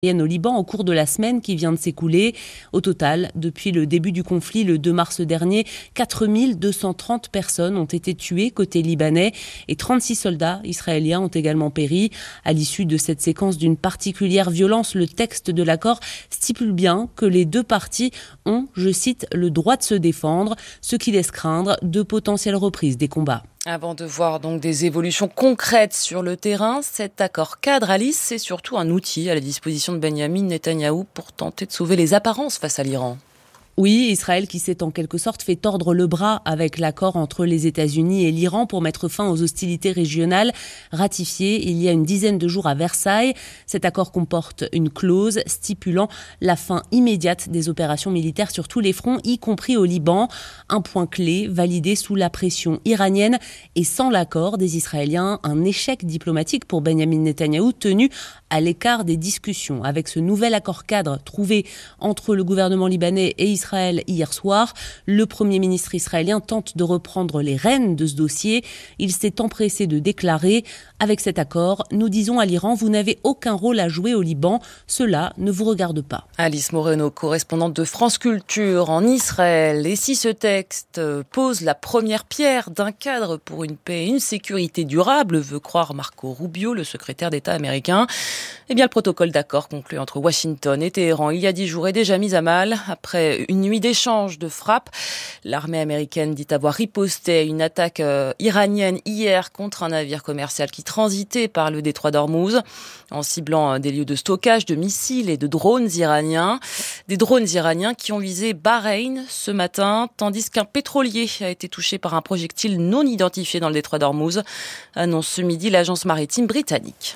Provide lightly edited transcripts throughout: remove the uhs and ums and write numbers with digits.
au Liban au cours de la semaine qui vient de s'écouler. Au total, depuis le début du conflit le 2 mars dernier, 4230 personnes ont été tuées côté libanais et 36 soldats israéliens ont également péri. À l'issue de cette séquence d'une particulière violence, le texte de l'accord stipule bien que les deux parties ont, je cite, le droit de se défendre, ce qui laisse craindre de potentielles reprises des combats. Avant de voir donc des évolutions concrètes sur le terrain, cet accord cadre, Alice, c'est surtout un outil à la disposition de Benyamin Netanyahou pour tenter de sauver les apparences face à l'Iran. Oui, Israël qui s'est en quelque sorte fait tordre le bras avec l'accord entre les États-Unis et l'Iran pour mettre fin aux hostilités régionales ratifié il y a une dizaine de jours à Versailles. Cet accord comporte une clause stipulant la fin immédiate des opérations militaires sur tous les fronts, y compris au Liban. Un point clé validé sous la pression iranienne et sans l'accord des Israéliens. Un échec diplomatique pour Benyamin Netanyahou tenu à l'écart des discussions. Avec ce nouvel accord cadre trouvé entre le gouvernement libanais et Israël hier soir, le Premier ministre israélien tente de reprendre les rênes de ce dossier. Il s'est empressé de déclarer « Avec cet accord, nous disons à l'Iran, vous n'avez aucun rôle à jouer au Liban, cela ne vous regarde pas ». Alice Moreno, correspondante de France Culture en Israël. Et si ce texte pose la première pierre d'un cadre pour une paix et une sécurité durable, veut croire Marco Rubio, le secrétaire d'État américain, eh bien, le protocole d'accord conclu entre Washington et Téhéran il y a 10 jours est déjà mis à mal. Après une nuit d'échanges, de frappes, l'armée américaine dit avoir riposté à une attaque iranienne hier contre un navire commercial qui transitait par le détroit d'Ormuz, en ciblant des lieux de stockage de missiles et de drones iraniens. Des drones iraniens qui ont visé Bahreïn ce matin, tandis qu'un pétrolier a été touché par un projectile non identifié dans le détroit d'Ormuz, annonce ce midi l'agence maritime britannique.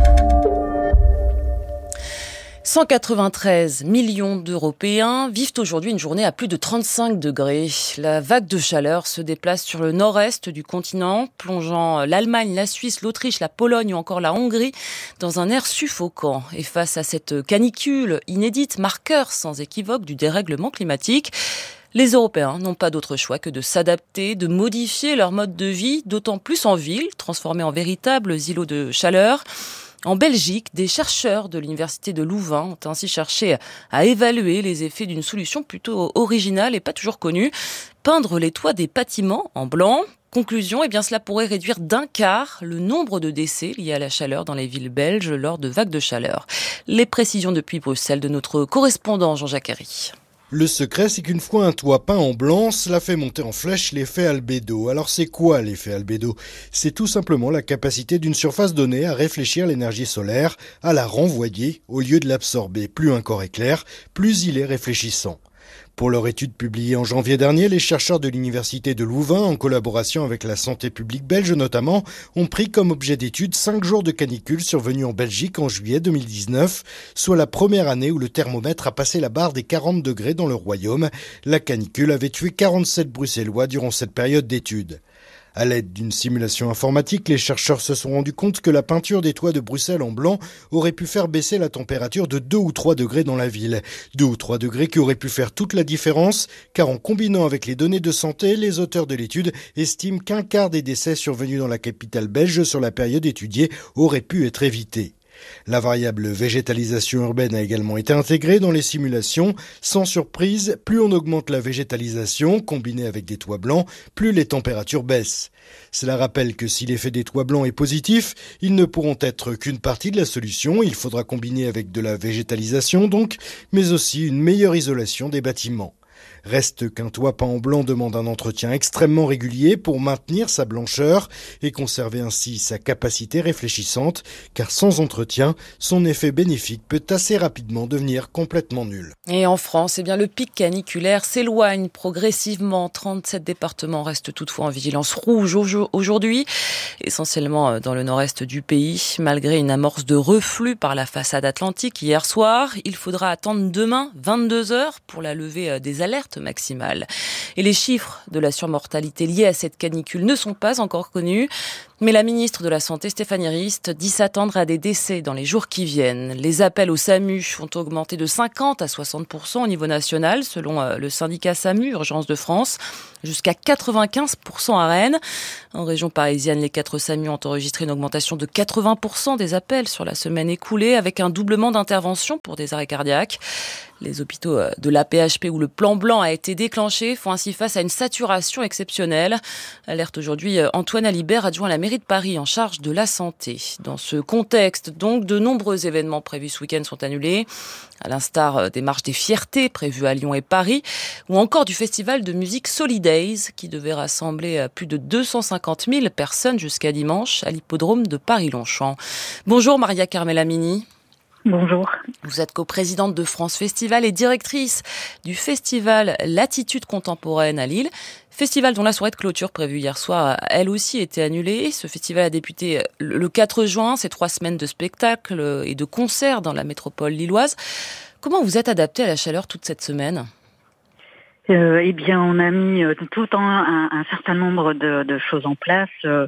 193 millions d'Européens vivent aujourd'hui une journée à plus de 35 degrés. La vague de chaleur se déplace sur le nord-est du continent, plongeant l'Allemagne, la Suisse, l'Autriche, la Pologne ou encore la Hongrie dans un air suffocant. Et face à cette canicule inédite, marqueur sans équivoque du dérèglement climatique, les Européens n'ont pas d'autre choix que de s'adapter, de modifier leur mode de vie, d'autant plus en ville, transformés en véritables îlots de chaleur. En Belgique, des chercheurs de l'université de Louvain ont ainsi cherché à évaluer les effets d'une solution plutôt originale et pas toujours connue, peindre les toits des bâtiments en blanc. Conclusion, eh bien cela pourrait réduire d'un quart le nombre de décès liés à la chaleur dans les villes belges lors de vagues de chaleur. Les précisions depuis Bruxelles de notre correspondant Jean-Jacques Herry. Le secret, c'est qu'une fois un toit peint en blanc, cela fait monter en flèche l'effet albédo. Alors c'est quoi l'effet albédo ? C'est tout simplement la capacité d'une surface donnée à réfléchir l'énergie solaire, à la renvoyer au lieu de l'absorber. Plus un corps est clair, plus il est réfléchissant. Pour leur étude publiée en janvier dernier, les chercheurs de l'université de Louvain, en collaboration avec la santé publique belge notamment, ont pris comme objet d'étude 5 jours de canicule survenus en Belgique en juillet 2019, soit la première année où le thermomètre a passé la barre des 40 degrés dans le royaume. La canicule avait tué 47 Bruxellois durant cette période d'étude. À l'aide d'une simulation informatique, les chercheurs se sont rendus compte que la peinture des toits de Bruxelles en blanc aurait pu faire baisser la température de 2 ou 3 degrés dans la ville. 2 ou 3 degrés qui auraient pu faire toute la différence, car en combinant avec les données de santé, les auteurs de l'étude estiment qu'un quart des décès survenus dans la capitale belge sur la période étudiée auraient pu être évités. La variable végétalisation urbaine a également été intégrée dans les simulations. Sans surprise, plus on augmente la végétalisation, combinée avec des toits blancs, plus les températures baissent. Cela rappelle que si l'effet des toits blancs est positif, ils ne pourront être qu'une partie de la solution. Il faudra combiner avec de la végétalisation donc, mais aussi une meilleure isolation des bâtiments. Reste qu'un toit peint en blanc demande un entretien extrêmement régulier pour maintenir sa blancheur et conserver ainsi sa capacité réfléchissante, car sans entretien, son effet bénéfique peut assez rapidement devenir complètement nul. Et en France, eh bien, le pic caniculaire s'éloigne progressivement. 37 départements restent toutefois en vigilance rouge aujourd'hui, essentiellement dans le nord-est du pays. Malgré une amorce de reflux par la façade atlantique hier soir, il faudra attendre demain 22 heures pour la levée des alertes maximale. Et les chiffres de la surmortalité liée à cette canicule ne sont pas encore connus. Mais la ministre de la Santé, Stéphanie Rist, dit s'attendre à des décès dans les jours qui viennent. Les appels au SAMU ont augmenté de 50 à 60% au niveau national, selon le syndicat SAMU, Urgence de France, jusqu'à 95% à Rennes. En région parisienne, les 4 SAMU ont enregistré une augmentation de 80% des appels sur la semaine écoulée, avec un doublement d'interventions pour des arrêts cardiaques. Les hôpitaux de l'AP-HP où le plan blanc a été déclenché font ainsi face à une saturation exceptionnelle. Alerte aujourd'hui Antoine Alibert, adjoint à la mairie de Paris en charge de la santé. Dans ce contexte, donc, de nombreux événements prévus ce week-end sont annulés, à l'instar des marches des fiertés prévues à Lyon et Paris, ou encore du festival de musique Solidays qui devait rassembler plus de 250 000 personnes jusqu'à dimanche à l'hippodrome de Paris-Longchamp. Bonjour Maria Carmelamini. Bonjour. Vous êtes coprésidente de France Festival et directrice du festival Latitude Contemporaine à Lille. Festival dont la soirée de clôture prévue hier soir a elle aussi été annulée. Ce festival a débuté le 4 juin. C'est 3 semaines de spectacles et de concerts dans la métropole lilloise. Comment vous êtes adapté à la chaleur toute cette semaine ? Eh bien, on a mis tout le temps un certain nombre de choses en place,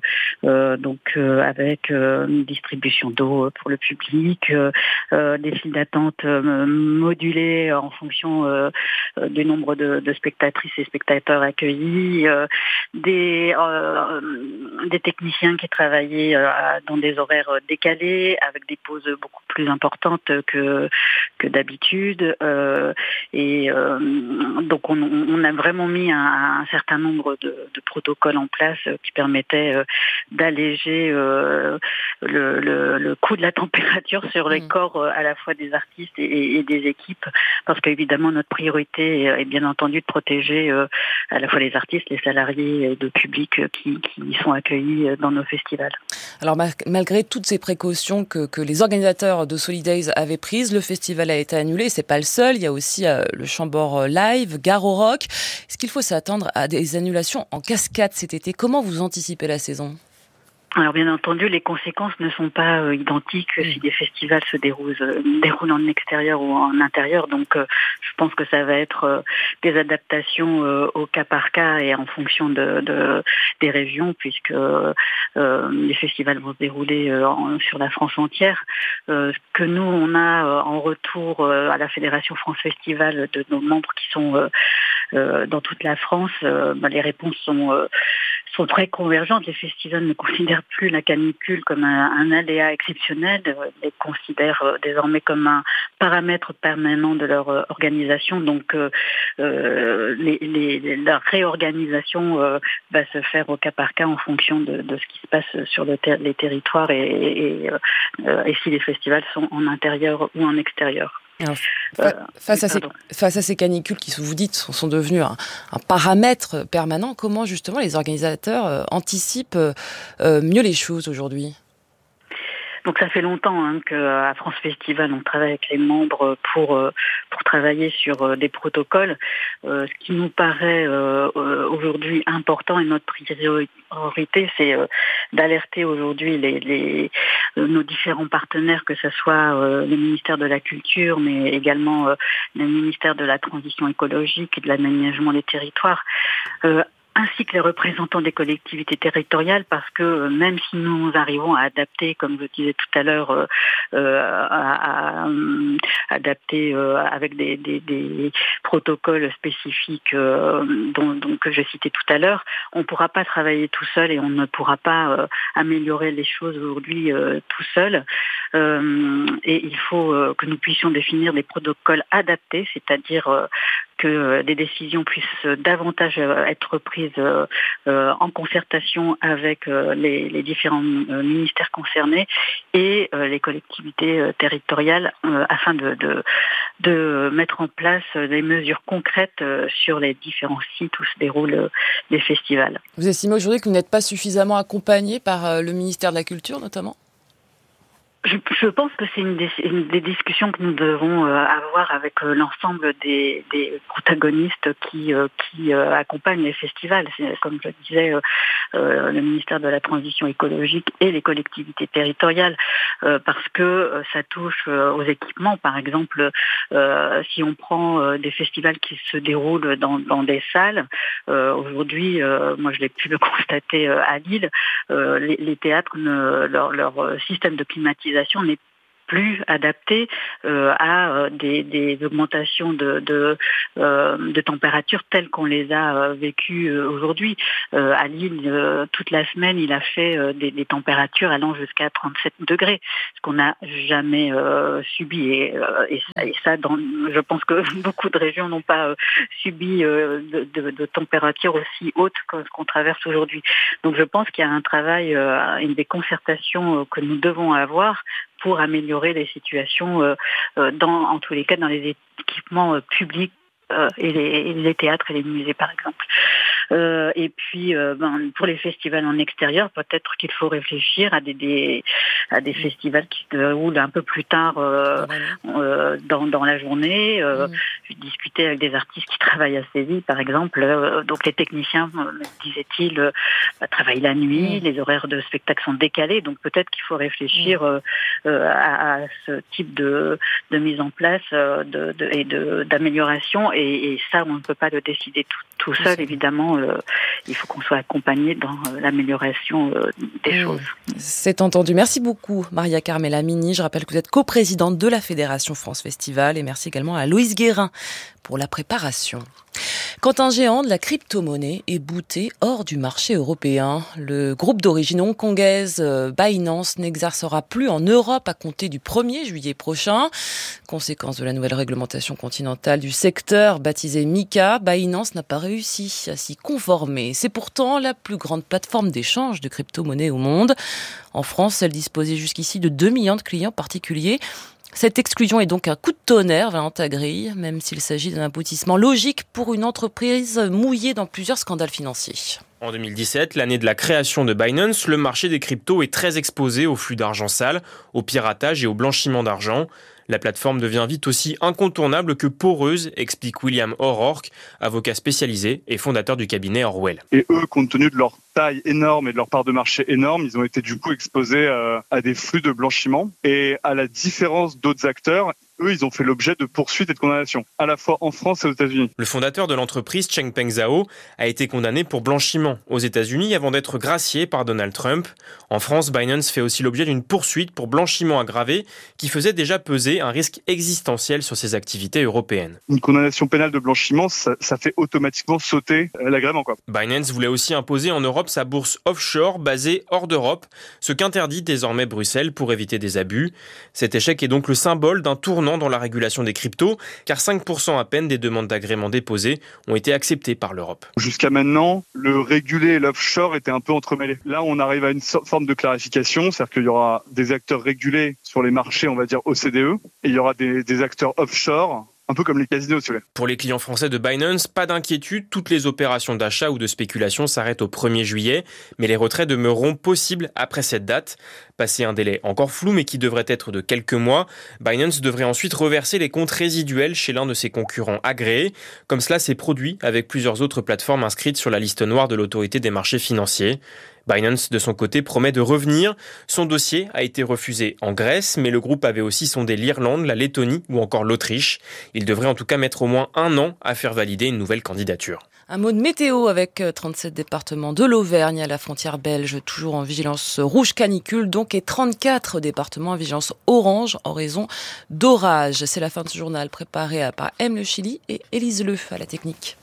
avec une distribution d'eau pour le public, des files d'attente modulées en fonction du nombre de spectatrices et spectateurs accueillis, des techniciens qui travaillaient dans des horaires décalés, avec des pauses beaucoup plus importantes que d'habitude, donc on a vraiment mis un certain nombre de protocoles en place qui permettaient d'alléger le coût de la température sur les corps à la fois des artistes et des équipes, parce qu'évidemment notre priorité est bien entendu de protéger à la fois les artistes, les salariés et le public qui sont accueillis dans nos festivals. Alors malgré toutes ces précautions que les organisateurs de Solidays avaient prises, le festival a été annulé. C'est pas le seul, il y a aussi le Chambord Live, Gare au Rock. Est-ce qu'il faut s'attendre à des annulations en cascade cet été ? Comment vous anticipez la saison ? Alors bien entendu, les conséquences ne sont pas identiques si des festivals se déroulent en extérieur ou en intérieur. Donc je pense que ça va être des adaptations au cas par cas et en fonction des régions, puisque les festivals vont se dérouler sur la France entière. Ce que nous, on a en retour à la Fédération France Festival de nos membres qui sont dans toute la France, les réponses sont très convergentes. Les festivals ne considèrent plus la canicule comme un aléa exceptionnel, les considèrent désormais comme un paramètre permanent de leur organisation. Donc la réorganisation va se faire au cas par cas en fonction de ce qui se passe sur les territoires et si les festivals sont en intérieur ou en extérieur. Alors, face à ces canicules qui, vous dites, sont devenues un paramètre permanent, comment justement les organisateurs anticipent mieux les choses aujourd'hui ? Donc ça fait longtemps qu'à France Festival, on travaille avec les membres pour travailler sur des protocoles. Ce qui nous paraît aujourd'hui important et notre priorité, c'est d'alerter aujourd'hui nos différents partenaires, que ce soit le ministère de la Culture, mais également le ministère de la Transition écologique et de l'aménagement des territoires, ainsi que les représentants des collectivités territoriales, parce que même si nous arrivons à adapter, comme je disais tout à l'heure, à adapter avec des protocoles spécifiques que je citais tout à l'heure, on ne pourra pas travailler tout seul et on ne pourra pas améliorer les choses aujourd'hui tout seul. Et il faut que nous puissions définir des protocoles adaptés, c'est-à-dire que des décisions puissent davantage être prises en concertation avec les différents ministères concernés et les collectivités territoriales afin de mettre en place des mesures concrètes sur les différents sites où se déroulent les festivals. Vous estimez aujourd'hui que vous n'êtes pas suffisamment accompagné par le ministère de la Culture notamment ? Je pense que c'est une des discussions que nous devons avoir avec l'ensemble des protagonistes qui accompagnent les festivals. C'est, comme je disais, le ministère de la Transition écologique et les collectivités territoriales, parce que ça touche aux équipements. Par exemple, si on prend des festivals qui se déroulent dans des salles, aujourd'hui, moi je l'ai pu le constater à Lille, les théâtres, leur système de climatisation n'est plus adapté à des augmentations de température telles qu'on les a vécues aujourd'hui. À Lille, toute la semaine, il a fait des températures allant jusqu'à 37 degrés, ce qu'on n'a jamais subi. Et ça, je pense que beaucoup de régions n'ont pas subi de températures aussi hautes que ce qu'on traverse aujourd'hui. Donc je pense qu'il y a un travail, des concertations que nous devons avoir pour améliorer les situations, en tous les cas, dans les équipements publics et les théâtres et les musées, par exemple. Et puis, pour les festivals en extérieur, peut-être qu'il faut réfléchir à des festivals qui se déroulent un peu plus tard dans la journée. J'ai discuté avec des artistes qui travaillent à Séville, par exemple. Donc, les techniciens, disait-il, travaillent la nuit, les horaires de spectacle sont décalés. Donc, peut-être qu'il faut réfléchir à ce type de mise en place et d'amélioration. Et ça, on ne peut pas le décider tout seul, évidemment. Il faut qu'on soit accompagné dans l'amélioration des choses. C'est entendu. Merci beaucoup, Maria Carmela Mini. Je rappelle que vous êtes coprésidente de la Fédération France Festival. Et merci également à Loïs Guérin pour la préparation. Quand un géant de la crypto-monnaie est bouté hors du marché européen, le groupe d'origine hongkongaise Binance n'exercera plus en Europe à compter du 1er juillet prochain. Conséquence de la nouvelle réglementation continentale du secteur baptisée MiCA, Binance n'a pas réussi à s'y conformer. C'est pourtant la plus grande plateforme d'échange de crypto-monnaies au monde. En France, elle disposait jusqu'ici de 2 millions de clients particuliers. Cette exclusion est donc un coup de tonnerre, Valentin Grille, même s'il s'agit d'un aboutissement logique pour une entreprise mouillée dans plusieurs scandales financiers. En 2017, l'année de la création de Binance, le marché des cryptos est très exposé au flux d'argent sale, au piratage et au blanchiment d'argent. La plateforme devient vite aussi incontournable que poreuse, explique William O'Rourke, avocat spécialisé et fondateur du cabinet Orwell. Et eux, compte tenu de leur taille énorme et de leur part de marché énorme, ils ont été du coup exposés à des flux de blanchiment. Et à la différence d'autres acteurs, eux, ils ont fait l'objet de poursuites et de condamnations, à la fois en France et aux États-Unis. Le fondateur de l'entreprise, Changpeng Zhao, a été condamné pour blanchiment aux États-Unis avant d'être gracié par Donald Trump. En France, Binance fait aussi l'objet d'une poursuite pour blanchiment aggravé qui faisait déjà peser un risque existentiel sur ses activités européennes. Une condamnation pénale de blanchiment, ça fait automatiquement sauter l'agrément, quoi. Binance voulait aussi imposer en Europe sa bourse offshore basée hors d'Europe, ce qu'interdit désormais Bruxelles pour éviter des abus. Cet échec est donc le symbole d'un tournant dans la régulation des cryptos, car 5% à peine des demandes d'agrément déposées ont été acceptées par l'Europe. Jusqu'à maintenant, le régulé et l'offshore étaient un peu entremêlés. Là, on arrive à une forme de clarification, c'est-à-dire qu'il y aura des acteurs régulés sur les marchés, on va dire OCDE, et il y aura des acteurs offshore, un peu comme les casinos, si vous voulez. Pour les clients français de Binance, pas d'inquiétude, toutes les opérations d'achat ou de spéculation s'arrêtent au 1er juillet, mais les retraits demeureront possibles après cette date. Passé un délai encore flou, mais qui devrait être de quelques mois, Binance devrait ensuite reverser les comptes résiduels chez l'un de ses concurrents agréés, comme cela s'est produit avec plusieurs autres plateformes inscrites sur la liste noire de l'autorité des marchés financiers. Binance, de son côté, promet de revenir. Son dossier a été refusé en Grèce, mais le groupe avait aussi sondé l'Irlande, la Lettonie ou encore l'Autriche. Il devrait en tout cas mettre au moins 1 an à faire valider une nouvelle candidature. Un mot de météo avec 37 départements de l'Auvergne à la frontière belge, toujours en vigilance rouge canicule, donc, et 34 départements en vigilance orange en raison d'orage. C'est la fin de ce journal préparé par M. Le Chili et Élise Le à la technique.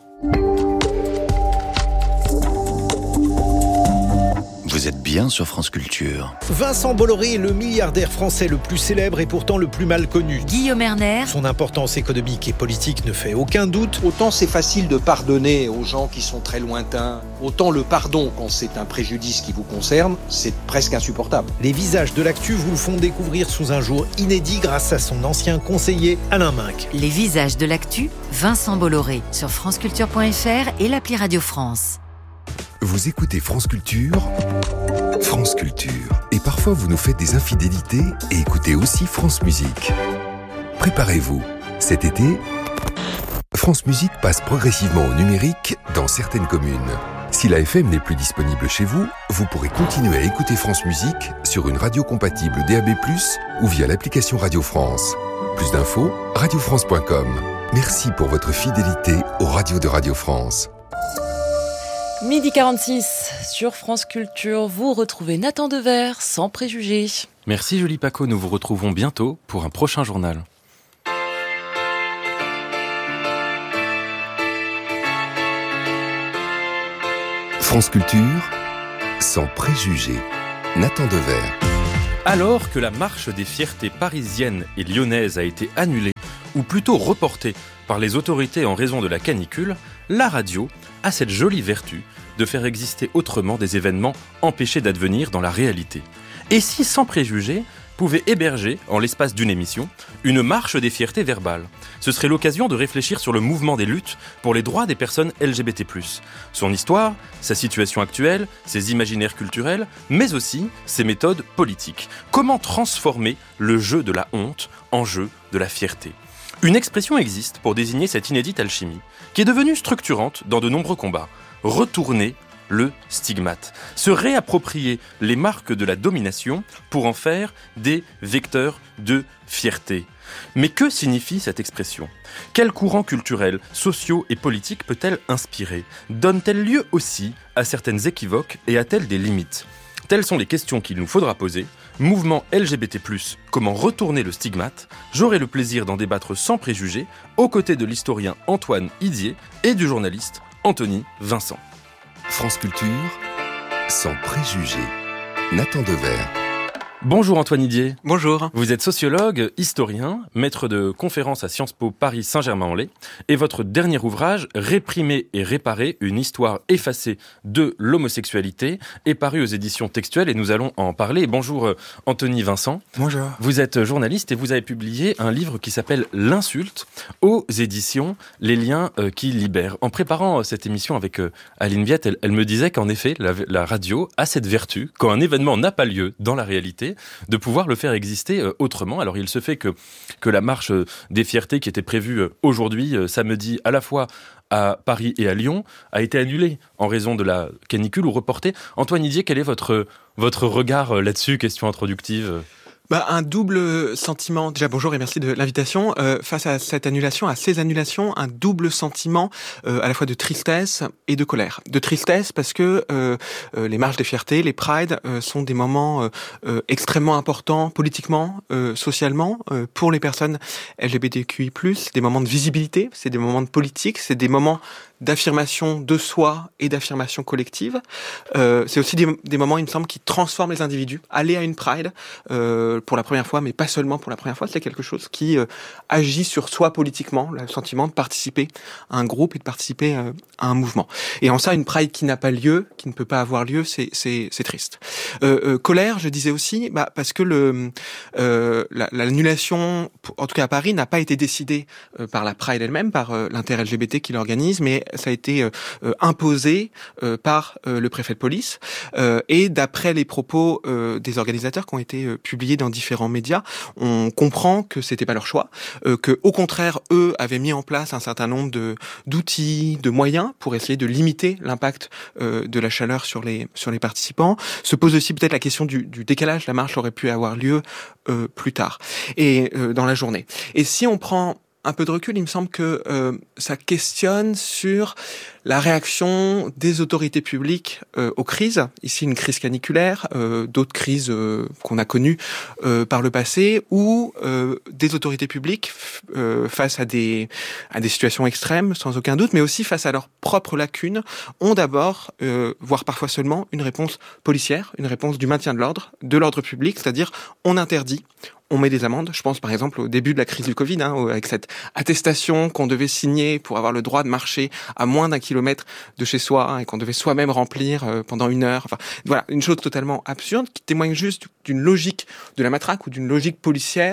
Vous êtes bien sur France Culture. Vincent Bolloré est le milliardaire français le plus célèbre et pourtant le plus mal connu. Guillaume Erner. Son importance économique et politique ne fait aucun doute. Autant c'est facile de pardonner aux gens qui sont très lointains, autant le pardon quand c'est un préjudice qui vous concerne, c'est presque insupportable. Les visages de l'actu vous le font découvrir sous un jour inédit grâce à son ancien conseiller Alain Minc. Les visages de l'actu, Vincent Bolloré, sur franceculture.fr et l'appli Radio France. Vous écoutez France Culture, France Culture. Et parfois, vous nous faites des infidélités et écoutez aussi France Musique. Préparez-vous. Cet été, France Musique passe progressivement au numérique dans certaines communes. Si la FM n'est plus disponible chez vous, vous pourrez continuer à écouter France Musique sur une radio compatible DAB+, ou via l'application Radio France. Plus d'infos, radiofrance.com. Merci pour votre fidélité aux radios de Radio France. Midi 46 sur France Culture, vous retrouvez Nathan Dever, Sans préjugés. Merci Julie Paco, nous vous retrouvons bientôt pour un prochain journal. France Culture, Sans préjugés. Nathan Dever. Alors que la marche des fiertés parisiennes et lyonnaises a été annulée, ou plutôt reportée par les autorités en raison de la canicule, la radio a cette jolie vertu de faire exister autrement des événements empêchés d'advenir dans la réalité. Et si Sans préjugés pouvait héberger, en l'espace d'une émission, une marche des fiertés verbales. Ce serait l'occasion de réfléchir sur le mouvement des luttes pour les droits des personnes LGBT+. Son histoire, sa situation actuelle, ses imaginaires culturels, mais aussi ses méthodes politiques. Comment transformer le jeu de la honte en jeu de la fierté ? Une expression existe pour désigner cette inédite alchimie, qui est devenue structurante dans de nombreux combats. Retourner le stigmate, se réapproprier les marques de la domination pour en faire des vecteurs de fierté. Mais que signifie cette expression ? Quels courants culturels, sociaux et politiques peut-elle inspirer ? Donne-t-elle lieu aussi à certaines équivoques et a-t-elle des limites ? Telles sont les questions qu'il nous faudra poser. Mouvement LGBT+, comment retourner le stigmate ? J'aurai le plaisir d'en débattre sans préjugés, aux côtés de l'historien Antoine Idier et du journaliste Anthony Vincent. France Culture, Sans préjugés. Nathan Dever. Bonjour Antoine Idier. Bonjour. Vous êtes sociologue, historien, maître de conférences à Sciences Po Paris Saint-Germain-en-Laye, et votre dernier ouvrage, Réprimer et réparer, une histoire effacée de l'homosexualité, est paru aux éditions textuelles et nous allons en parler. Bonjour Anthony Vincent. Bonjour. Vous êtes journaliste et vous avez publié un livre qui s'appelle L'insulte aux éditions Les liens qui libèrent. En préparant cette émission avec Aline Viette, elle me disait qu'en effet, la radio a cette vertu, quand un événement n'a pas lieu dans la réalité, de pouvoir le faire exister autrement. Alors il se fait que la marche des fiertés qui était prévue aujourd'hui, samedi, à la fois à Paris et à Lyon, a été annulée en raison de la canicule ou reportée. Antoine Idier, quel est votre regard là-dessus ? Question introductive. Un double sentiment. Déjà, bonjour et merci de l'invitation. Face à cette annulation, à ces annulations, un double sentiment à la fois de tristesse et de colère. De tristesse parce que les marches des fiertés, les prides, sont des moments extrêmement importants politiquement, socialement, pour les personnes LGBTQI+, des moments de visibilité, c'est des moments de politique, c'est des moments d'affirmation de soi et d'affirmation collective. C'est aussi des moments, il me semble, qui transforment les individus. Aller à une Pride pour la première fois, mais pas seulement pour la première fois, c'est quelque chose qui agit sur soi politiquement, le sentiment de participer à un groupe et de participer à un mouvement. Et en ça, une Pride qui n'a pas lieu, qui ne peut pas avoir lieu, c'est triste. Colère, je disais aussi, parce que l'annulation, en tout cas à Paris, n'a pas été décidée par la Pride elle-même, par l'inter-LGBT qui l'organise, mais ça a été imposé par le préfet de police. Et d'après les propos des organisateurs qui ont été publiés dans différents médias, on comprend que c'était pas leur choix, que au contraire, eux avaient mis en place un certain nombre d'outils, de moyens pour essayer de limiter l'impact de la chaleur sur les participants. Se pose aussi peut-être la question du décalage. La marche aurait pu avoir lieu plus tard et dans la journée. Et si on prend un peu de recul, il me semble que ça questionne sur la réaction des autorités publiques aux crises. Ici, une crise caniculaire, d'autres crises qu'on a connues par le passé, où des autorités publiques, face à des situations extrêmes, sans aucun doute, mais aussi face à leurs propres lacunes, ont d'abord, voire parfois seulement, une réponse policière, une réponse du maintien de l'ordre public, c'est-à-dire on interdit, on met des amendes. Je pense par exemple au début de la crise du Covid, avec cette attestation qu'on devait signer pour avoir le droit de marcher à moins d'1 kilomètre de chez soi et qu'on devait soi-même remplir pendant 1 heure. Enfin, voilà, une chose totalement absurde qui témoigne juste d'une logique de la matraque ou d'une logique policière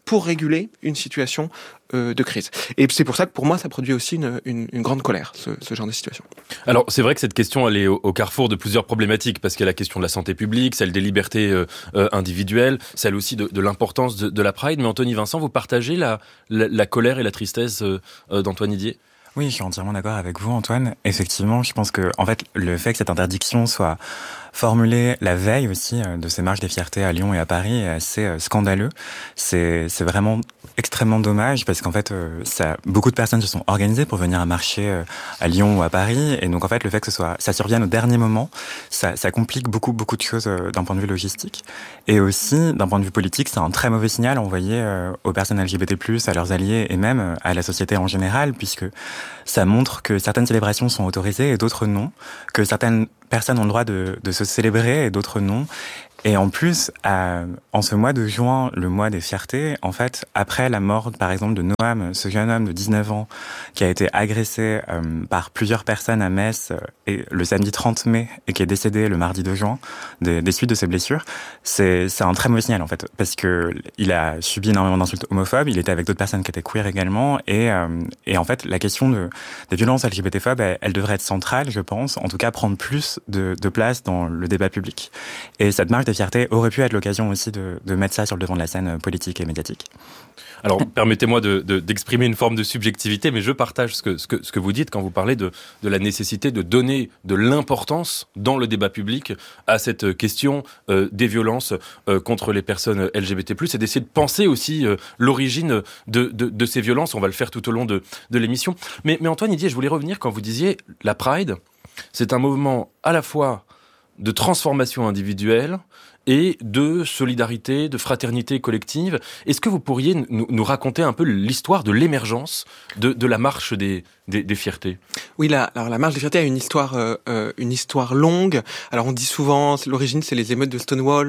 pour réguler une situation de crise. Et c'est pour ça que pour moi, ça produit aussi une grande colère, ce genre de situation. Alors, c'est vrai que cette question, elle est au carrefour de plusieurs problématiques, parce qu'il y a la question de la santé publique, celle des libertés individuelles, celle aussi de l'importance de la Pride. Mais Anthony Vincent, vous partagez la colère et la tristesse d'Antoine Didier ? Oui, je suis entièrement d'accord avec vous, Antoine. Effectivement, je pense que, en fait, le fait que cette interdiction soit formulée la veille aussi de ces marches des fiertés à Lyon et à Paris est assez scandaleux. C'est vraiment extrêmement dommage parce qu'en fait, beaucoup de personnes se sont organisées pour venir marcher à Lyon ou à Paris. Et donc, en fait, le fait que ça survienne au dernier moment, ça complique beaucoup de choses d'un point de vue logistique. Et aussi, d'un point de vue politique, c'est un très mauvais signal envoyé aux personnes LGBT+, à leurs alliés et même à la société en général, puisque ça montre que certaines célébrations sont autorisées et d'autres non, que certaines personnes ont le droit de se célébrer et d'autres non. Et en plus, en ce mois de juin, le mois des fiertés, en fait, après la mort, par exemple, de Noam, ce jeune homme de 19 ans qui a été agressé par plusieurs personnes à Metz le samedi 30 mai et qui est décédé le mardi 2 juin des suites de ses blessures, c'est un très mauvais signal, en fait, parce que il a subi énormément d'insultes homophobes, il était avec d'autres personnes qui étaient queer également, et en fait, la question des violences LGBT-phobes, elle devrait être centrale, je pense, en tout cas prendre plus de place dans le débat public. Et cette marche des fiertés aurait pu être l'occasion aussi de mettre ça sur le devant de la scène politique et médiatique. Alors, permettez-moi d'exprimer une forme de subjectivité, mais je partage ce que vous dites quand vous parlez de la nécessité de donner de l'importance dans le débat public à cette question des violences contre les personnes LGBT+, et d'essayer de penser aussi l'origine de ces violences. On va le faire tout au long de l'émission. Mais Antoine Didier, je voulais revenir quand vous disiez la Pride, c'est un mouvement à la fois de transformation individuelle et de solidarité, de fraternité collective. Est-ce que vous pourriez nous raconter un peu l'histoire de l'émergence de la marche des fiertés ? Oui, la marche des fiertés a une histoire longue. Alors on dit souvent, l'origine c'est les émeutes de Stonewall,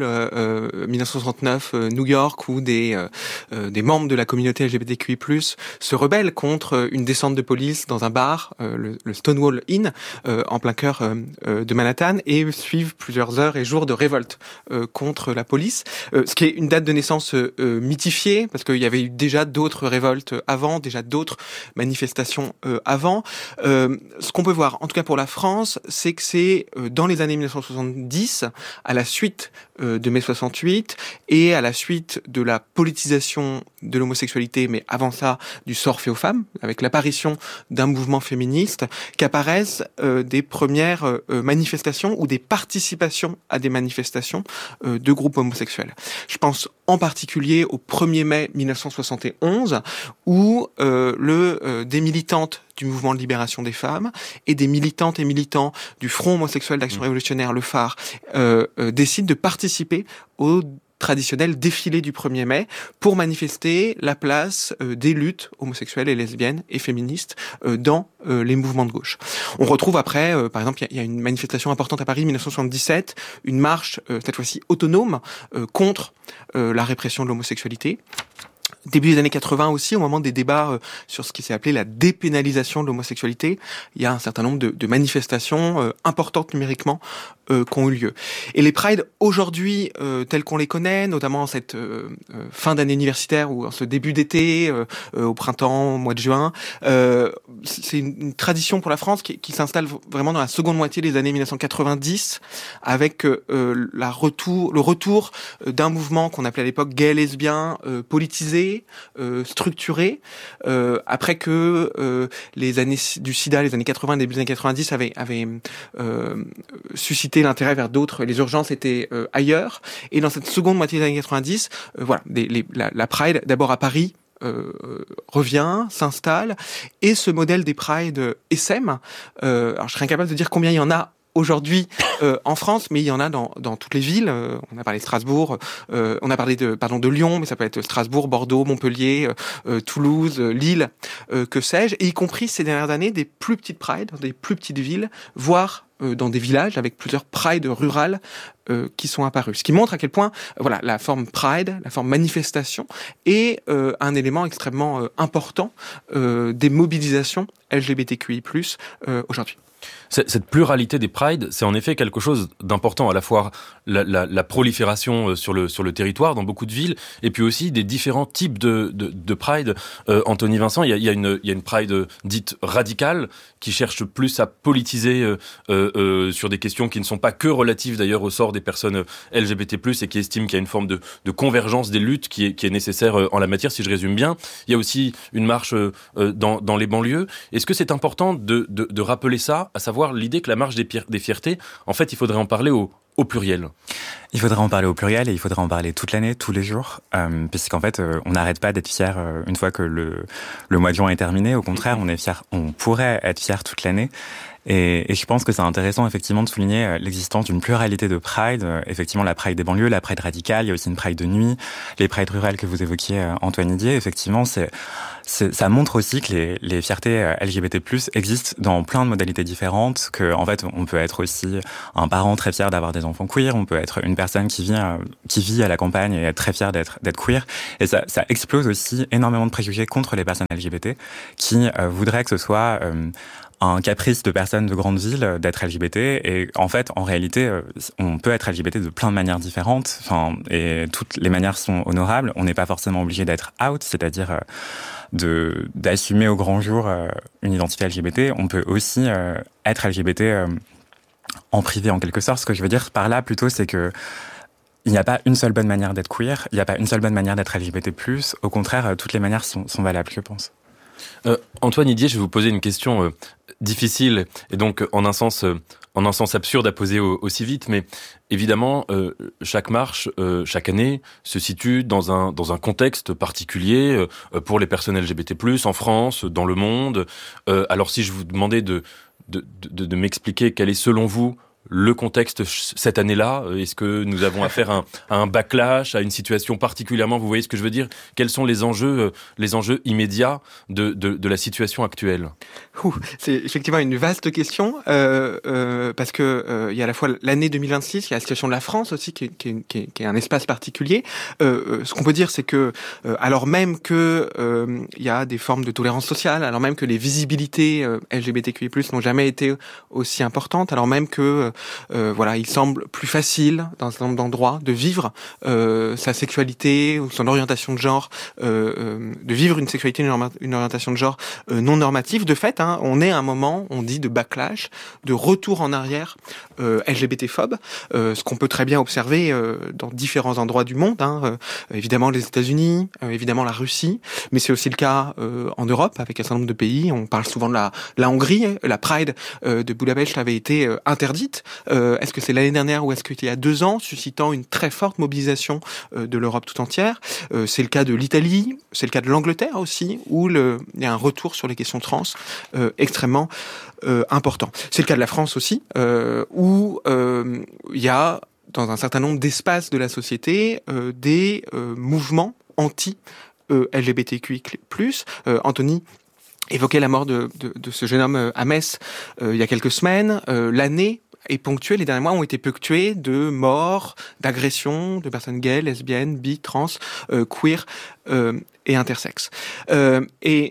1969, New York, où des membres de la communauté LGBTQI+, se rebellent contre une descente de police dans un bar, le Stonewall Inn, en plein cœur de Manhattan, et suivent plusieurs heures et jours de révolte contre la police, ce qui est une date de naissance mythifiée, parce qu'il y avait eu déjà d'autres révoltes avant, déjà d'autres manifestations avant. Ce qu'on peut voir, en tout cas pour la France, c'est que c'est dans les années 1970, à la suite de mai 68, et à la suite de la politisation de l'homosexualité, mais avant ça, du sort fait aux femmes, avec l'apparition d'un mouvement féministe, qu'apparaissent des premières manifestations ou des participations à des manifestations de groupes homosexuels. Je pense en particulier au 1er mai 1971, où des militantes du mouvement de libération des femmes et des militantes et militants du Front homosexuel d'action révolutionnaire, le phare, décident de participer au traditionnel défilé du 1er mai pour manifester la place des luttes homosexuelles et lesbiennes et féministes dans les mouvements de gauche. On retrouve après, par exemple, il y a une manifestation importante à Paris, 1977, une marche, cette fois-ci autonome, contre la répression de l'homosexualité. Début des années 80 aussi, au moment des débats sur ce qui s'est appelé la dépénalisation de l'homosexualité, il y a un certain nombre de manifestations importantes numériquement qui ont eu lieu. Et les Prides aujourd'hui, tels qu'on les connaît, notamment en cette fin d'année universitaire ou en ce début d'été, au printemps, au mois de juin, c'est une tradition pour la France qui s'installe vraiment dans la seconde moitié des années 1990, avec le retour d'un mouvement qu'on appelait à l'époque gay et lesbien, politisé, structuré, après que les années du sida, les années 80, début des années 90 avaient suscité l'intérêt vers d'autres, les urgences étaient ailleurs, et dans cette seconde moitié des années 90, la Pride, d'abord à Paris, revient, s'installe, et ce modèle des Pride essaime. Alors je serais incapable de dire combien il y en a aujourd'hui en France, mais il y en a dans toutes les villes. On a parlé de Strasbourg, on a parlé de Lyon, mais ça peut être Strasbourg, Bordeaux, Montpellier, Toulouse, Lille, que sais-je, et y compris ces dernières années des plus petites prides, dans des plus petites villes, voire dans des villages avec plusieurs prides rurales qui sont apparues. Ce qui montre à quel point la forme pride, la forme manifestation est un élément extrêmement important des mobilisations LGBTQI+, aujourd'hui. Cette pluralité des prides, c'est en effet quelque chose d'important, à la fois la prolifération sur le territoire dans beaucoup de villes, et puis aussi des différents types de pride. Anthony Vincent, il y a une pride dite radicale qui cherche plus à politiser sur des questions qui ne sont pas que relatives d'ailleurs au sort des personnes LGBT+, et qui estime qu'il y a une forme de convergence des luttes qui est nécessaire en la matière, si je résume bien. Il y a aussi une marche dans les banlieues. Est-ce que c'est important de rappeler ça, à savoir l'idée que la marche des fiertés, en fait, il faudrait en parler au pluriel? Il faudrait en parler au pluriel et il faudrait en parler toute l'année, tous les jours, puisqu'en fait, on n'arrête pas d'être fier une fois que le mois de juin est terminé. Au contraire, on est fier, on pourrait être fier toute l'année. Et je pense que c'est intéressant effectivement de souligner l'existence d'une pluralité de pride. Effectivement, la pride des banlieues, la pride radicale, il y a aussi une pride de nuit, les prides rurales que vous évoquiez, Antoine Didier. Effectivement, ça montre aussi que les fiertés LGBT+ existent dans plein de modalités différentes, que en fait, on peut être aussi un parent très fier d'avoir des enfants queer, on peut être une personne qui vit à la campagne et être très fier d'être queer. Et ça explose aussi énormément de préjugés contre les personnes LGBT qui voudraient que ce soit un caprice de personnes de grandes villes d'être LGBT, et en fait, en réalité, on peut être LGBT de plein de manières différentes, et toutes les manières sont honorables. On n'est pas forcément obligé d'être out, c'est-à-dire d'assumer au grand jour une identité LGBT. On peut aussi être LGBT en privé, en quelque sorte. Ce que je veux dire par là, plutôt, c'est que il n'y a pas une seule bonne manière d'être queer, il n'y a pas une seule bonne manière d'être LGBT+. Au contraire, toutes les manières sont valables, je pense. Antoine Didier, je vais vous poser une question difficile et donc en un sens absurde à poser aussi vite, mais évidemment chaque marche chaque année se situe dans un contexte particulier pour les personnes LGBT+, en France, dans le monde. Alors si je vous demandais de m'expliquer quel est selon vous le contexte cette année-là, est-ce que nous avons affaire à un backlash, à une situation particulièrement, vous voyez ce que je veux dire? Quels sont les enjeux immédiats de la situation actuelle? C'est effectivement une vaste question, parce que il y a à la fois l'année 2026, il y a la situation de la France aussi, qui est un espace particulier. Ce qu'on peut dire, c'est que alors même que il y a des formes de tolérance sociale, alors même que les visibilités LGBTQI+ n'ont jamais été aussi importantes, alors même que il semble plus facile dans un certain nombre d'endroits de vivre sa sexualité ou son orientation de genre, de vivre une sexualité, une orientation de genre non normative. De fait, on est à un moment, on dit, de backlash, de retour en arrière LGBT-phobe, ce qu'on peut très bien observer dans différents endroits du monde, évidemment les États-Unis, évidemment la Russie, mais c'est aussi le cas en Europe avec un certain nombre de pays. On parle souvent de la Hongrie. La Pride de Budapest avait été interdite. Est-ce que c'est l'année dernière ou est-ce qu'il y a 2 ans, suscitant une très forte mobilisation de l'Europe tout entière. C'est le cas de l'Italie, c'est le cas de l'Angleterre aussi, où il y a un retour sur les questions trans extrêmement important. C'est le cas de la France aussi, où il y a dans un certain nombre d'espaces de la société des mouvements anti-LGBTQI+. Anthony évoquait la mort de ce jeune homme à Metz il y a quelques semaines. L'année est ponctuée, les derniers mois ont été ponctués de morts, d'agressions de personnes gays, lesbiennes, bi, trans, queer et intersexes. Je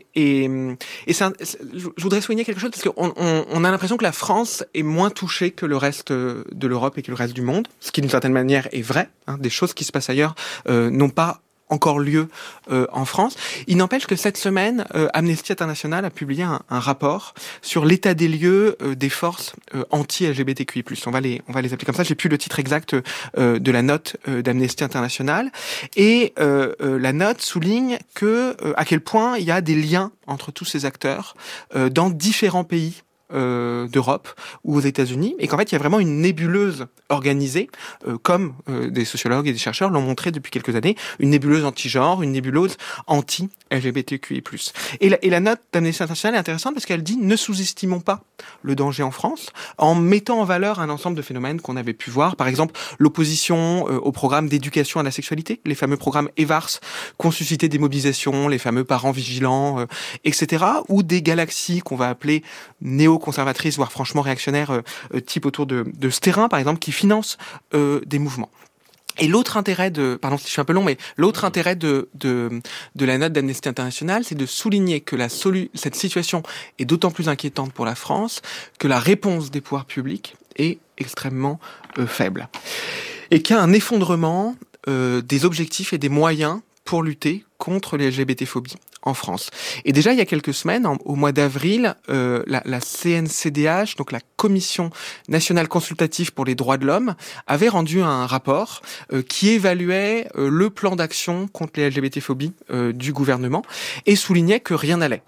voudrais souligner quelque chose parce qu'on a l'impression que la France est moins touchée que le reste de l'Europe et que le reste du monde, ce qui d'une certaine manière est vrai. Des choses qui se passent ailleurs n'ont pas encore lieu en France. Il n'empêche que cette semaine, Amnesty International a publié un rapport sur l'état des lieux des forces anti-LGBTQI+. On va les appeler comme ça. J'ai plus le titre exact de la note d'Amnesty International. Et la note souligne à quel point il y a des liens entre tous ces acteurs dans différents pays d'Europe ou aux États-Unis, et qu'en fait il y a vraiment une nébuleuse organisée, comme des sociologues et des chercheurs l'ont montré depuis quelques années, une nébuleuse anti-genre, une nébuleuse anti-LGBTQI+. Et la note d'Amnesty International est intéressante parce qu'elle dit: ne sous-estimons pas le danger en France, en mettant en valeur un ensemble de phénomènes qu'on avait pu voir, par exemple l'opposition au programme d'éducation à la sexualité, les fameux programmes EVARS qui ont suscité des mobilisations, les fameux parents vigilants, etc., ou des galaxies qu'on va appeler néo-conservatrices, voire franchement réactionnaires, type autour de ce terrain, par exemple, qui financent des mouvements. Et l'autre intérêt pardon si je suis un peu long, mais l'autre intérêt de la note d'Amnesty International, c'est de souligner que cette situation est d'autant plus inquiétante pour la France que la réponse des pouvoirs publics est extrêmement faible. Et qu'il y a un effondrement des objectifs et des moyens pour lutter contre les LGBT-phobies en France. Et déjà, il y a quelques semaines, au mois d'avril, la CNCDH, donc la Commission nationale consultative pour les droits de l'homme, avait rendu un rapport qui évaluait le plan d'action contre les LGBT-phobies du gouvernement et soulignait que rien n'allait.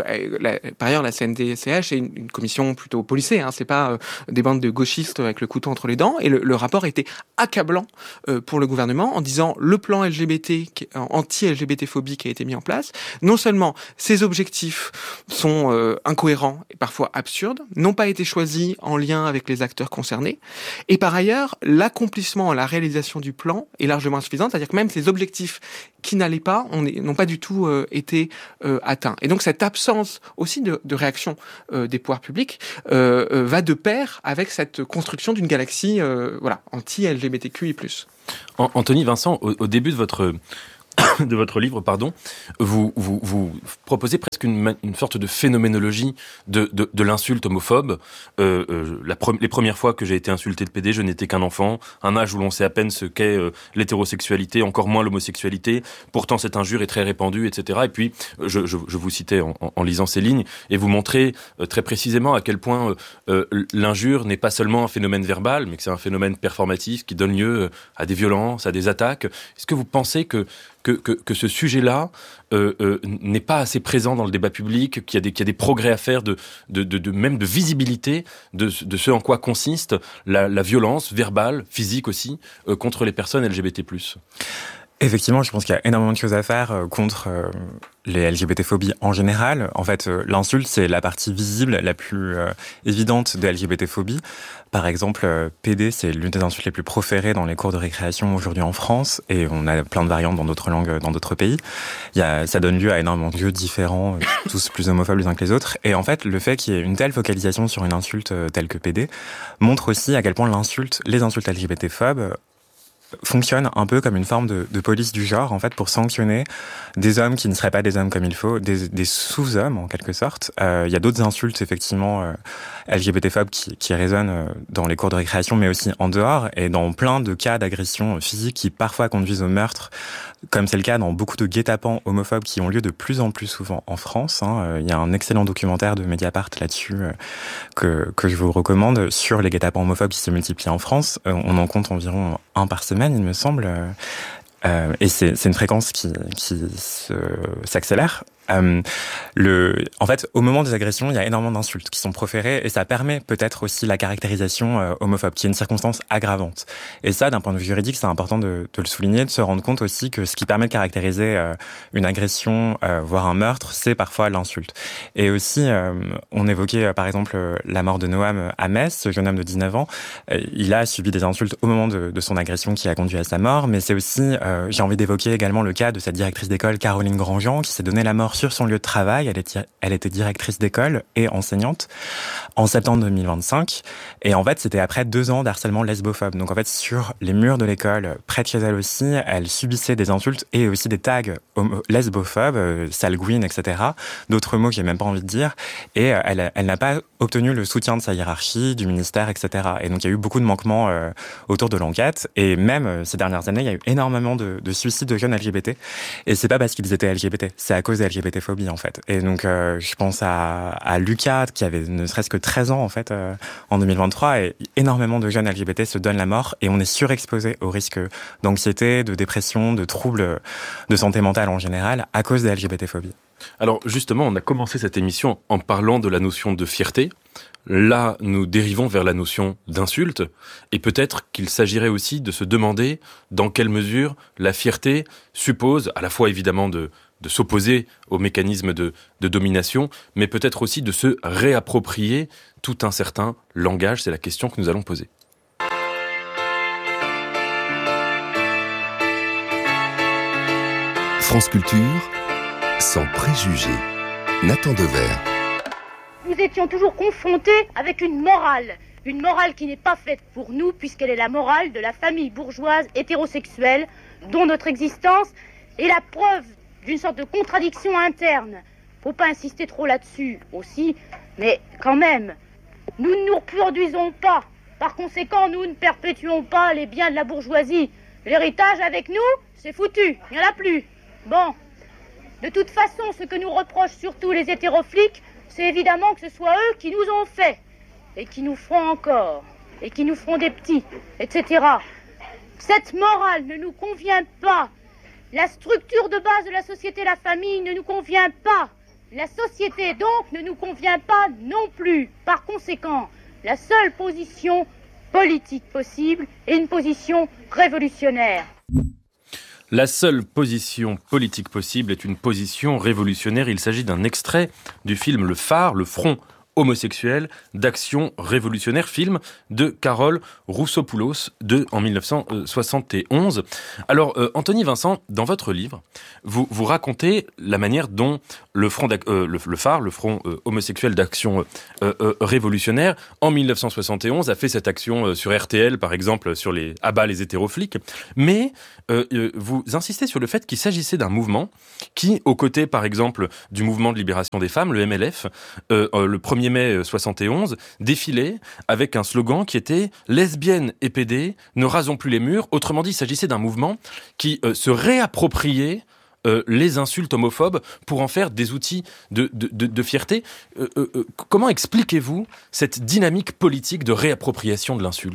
Par ailleurs, la CNCDH est une commission plutôt policée, c'est pas des bandes de gauchistes avec le couteau entre les dents, et le rapport était accablant pour le gouvernement en disant le plan anti-LGBT-phobie qui a été mis en place, non seulement ces objectifs sont incohérents et parfois absurdes, n'ont pas été choisis en lien avec les acteurs concernés, et par ailleurs, l'accomplissement, la réalisation du plan est largement insuffisante, c'est-à-dire que même ces objectifs qui n'allaient pas n'ont pas du tout été atteints. Et donc cette absence aussi de réaction des pouvoirs publics va de pair avec cette construction d'une galaxie anti-LGBTQI+. Anthony Vincent, au début de votre livre, vous proposez presque une sorte de phénoménologie de l'insulte homophobe. Les premières fois que j'ai été insulté de PD, je n'étais qu'un enfant, un âge où l'on sait à peine ce qu'est l'hétérosexualité, encore moins l'homosexualité. Pourtant, cette injure est très répandue, etc. Et puis, je vous citais en lisant ces lignes, et vous montrez très précisément à quel point l'injure n'est pas seulement un phénomène verbal, mais que c'est un phénomène performatif qui donne lieu à des violences, à des attaques. Est-ce que vous pensez que ce sujet-là n'est pas assez présent dans le débat public, qu'il y a des progrès à faire même de visibilité de ce en quoi consiste la violence verbale, physique aussi, contre les personnes LGBT+. Effectivement, je pense qu'il y a énormément de choses à faire contre les LGBT-phobies en général. En fait, l'insulte, c'est la partie visible, la plus évidente de LGBT-phobie. Par exemple, PD, c'est l'une des insultes les plus proférées dans les cours de récréation aujourd'hui en France, et on a plein de variantes dans d'autres langues, dans d'autres pays. Ça donne lieu à énormément de lieux différents, tous plus homophobes les uns que les autres. Et en fait, le fait qu'il y ait une telle focalisation sur une insulte telle que PD montre aussi à quel point les insultes LGBT-phobes fonctionne un peu comme une forme de police du genre, en fait, pour sanctionner des hommes qui ne seraient pas des hommes comme il faut, des sous-hommes, en quelque sorte. Il y a d'autres insultes, effectivement, LGBT-phobes qui résonnent dans les cours de récréation, mais aussi en dehors, et dans plein de cas d'agression physique qui parfois conduisent au meurtre, comme c'est le cas dans beaucoup de guet-apens homophobes qui ont lieu de plus en plus souvent en France. Il y a un excellent documentaire de Mediapart là-dessus que je vous recommande sur les guet-apens homophobes qui se multiplient en France. On en compte environ un par semaine, il me semble, et c'est une fréquence qui s'accélère. En fait, au moment des agressions, il y a énormément d'insultes qui sont proférées, et ça permet peut-être aussi la caractérisation homophobe, qui est une circonstance aggravante. Et ça, d'un point de vue juridique, c'est important de le souligner, de se rendre compte aussi que ce qui permet de caractériser une agression, voire un meurtre, c'est parfois l'insulte. Et aussi, on évoquait par exemple la mort de Noam à Metz, ce jeune homme de 19 ans. Il a subi des insultes au moment de son agression qui a conduit à sa mort, mais c'est aussi, j'ai envie d'évoquer également le cas de cette directrice d'école, Caroline Grandjean, qui s'est donné la mort sur son lieu de travail. Elle était directrice d'école et enseignante en septembre 2025. Et en fait, c'était après 2 ans d'harcèlement lesbophobe. Donc en fait, sur les murs de l'école, près de chez elle aussi, elle subissait des insultes et aussi des tags lesbophobes, sale gouine, etc. D'autres mots que j'ai même pas envie de dire. Et elle n'a pas obtenu le soutien de sa hiérarchie, du ministère, etc. Et donc il y a eu beaucoup de manquements autour de l'enquête. Et même ces dernières années, il y a eu énormément de suicides de jeunes LGBT. Et c'est pas parce qu'ils étaient LGBT, c'est à cause des LGBT-phobies en fait. Et donc je pense à Lucas qui avait ne serait-ce que 13 ans en fait en 2023, et énormément de jeunes LGBT se donnent la mort, et on est surexposé au risque d'anxiété, de dépression, de troubles de santé mentale en général à cause des LGBT-phobies. Alors justement, on a commencé cette émission en parlant de la notion de fierté. Là, nous dérivons vers la notion d'insulte, et peut-être qu'il s'agirait aussi de se demander dans quelle mesure la fierté suppose à la fois évidemment de s'opposer aux mécanismes de domination, mais peut-être aussi de se réapproprier tout un certain langage. C'est la question que nous allons poser. France Culture, sans préjugés. Nathan Dever. Nous étions toujours confrontés avec une morale Une morale qui n'est pas faite pour nous, puisqu'elle est la morale de la famille bourgeoise hétérosexuelle, dont notre existence est la preuve d'une sorte de contradiction interne. Faut pas insister trop là-dessus aussi, mais quand même, nous ne nous reproduisons pas. Par conséquent, nous ne perpétuons pas les biens de la bourgeoisie. L'héritage avec nous, c'est foutu, il n'y en a plus. Bon, de toute façon, ce que nous reprochent surtout les hétéroflics, c'est évidemment que ce soit eux qui nous ont fait, et qui nous feront encore, et qui nous feront des petits, etc. Cette morale ne nous convient pas. La structure de base de la société, la famille, ne nous convient pas. La société, donc, ne nous convient pas non plus. Par conséquent, la seule position politique possible est une position révolutionnaire. La seule position politique possible est une position révolutionnaire. Il s'agit d'un extrait du film Le Phare, le front homosexuel d'action révolutionnaire, film de Carole Roussopoulos en 1971. Alors, Anthony Vincent, dans votre livre, vous racontez la manière dont le Phare, le front homosexuel d'action révolutionnaire, en 1971, a fait cette action sur RTL, par exemple, sur les abat les hétéroflics. Mais vous insistez sur le fait qu'il s'agissait d'un mouvement qui, aux côtés, par exemple, du mouvement de libération des femmes, le MLF, le 1er mai 71, défilait avec un slogan qui était « Lesbiennes et PD, ne rasons plus les murs ». Autrement dit, il s'agissait d'un mouvement qui se réappropriait les insultes homophobes pour en faire des outils de fierté. Comment expliquez-vous cette dynamique politique de réappropriation de l'insulte ?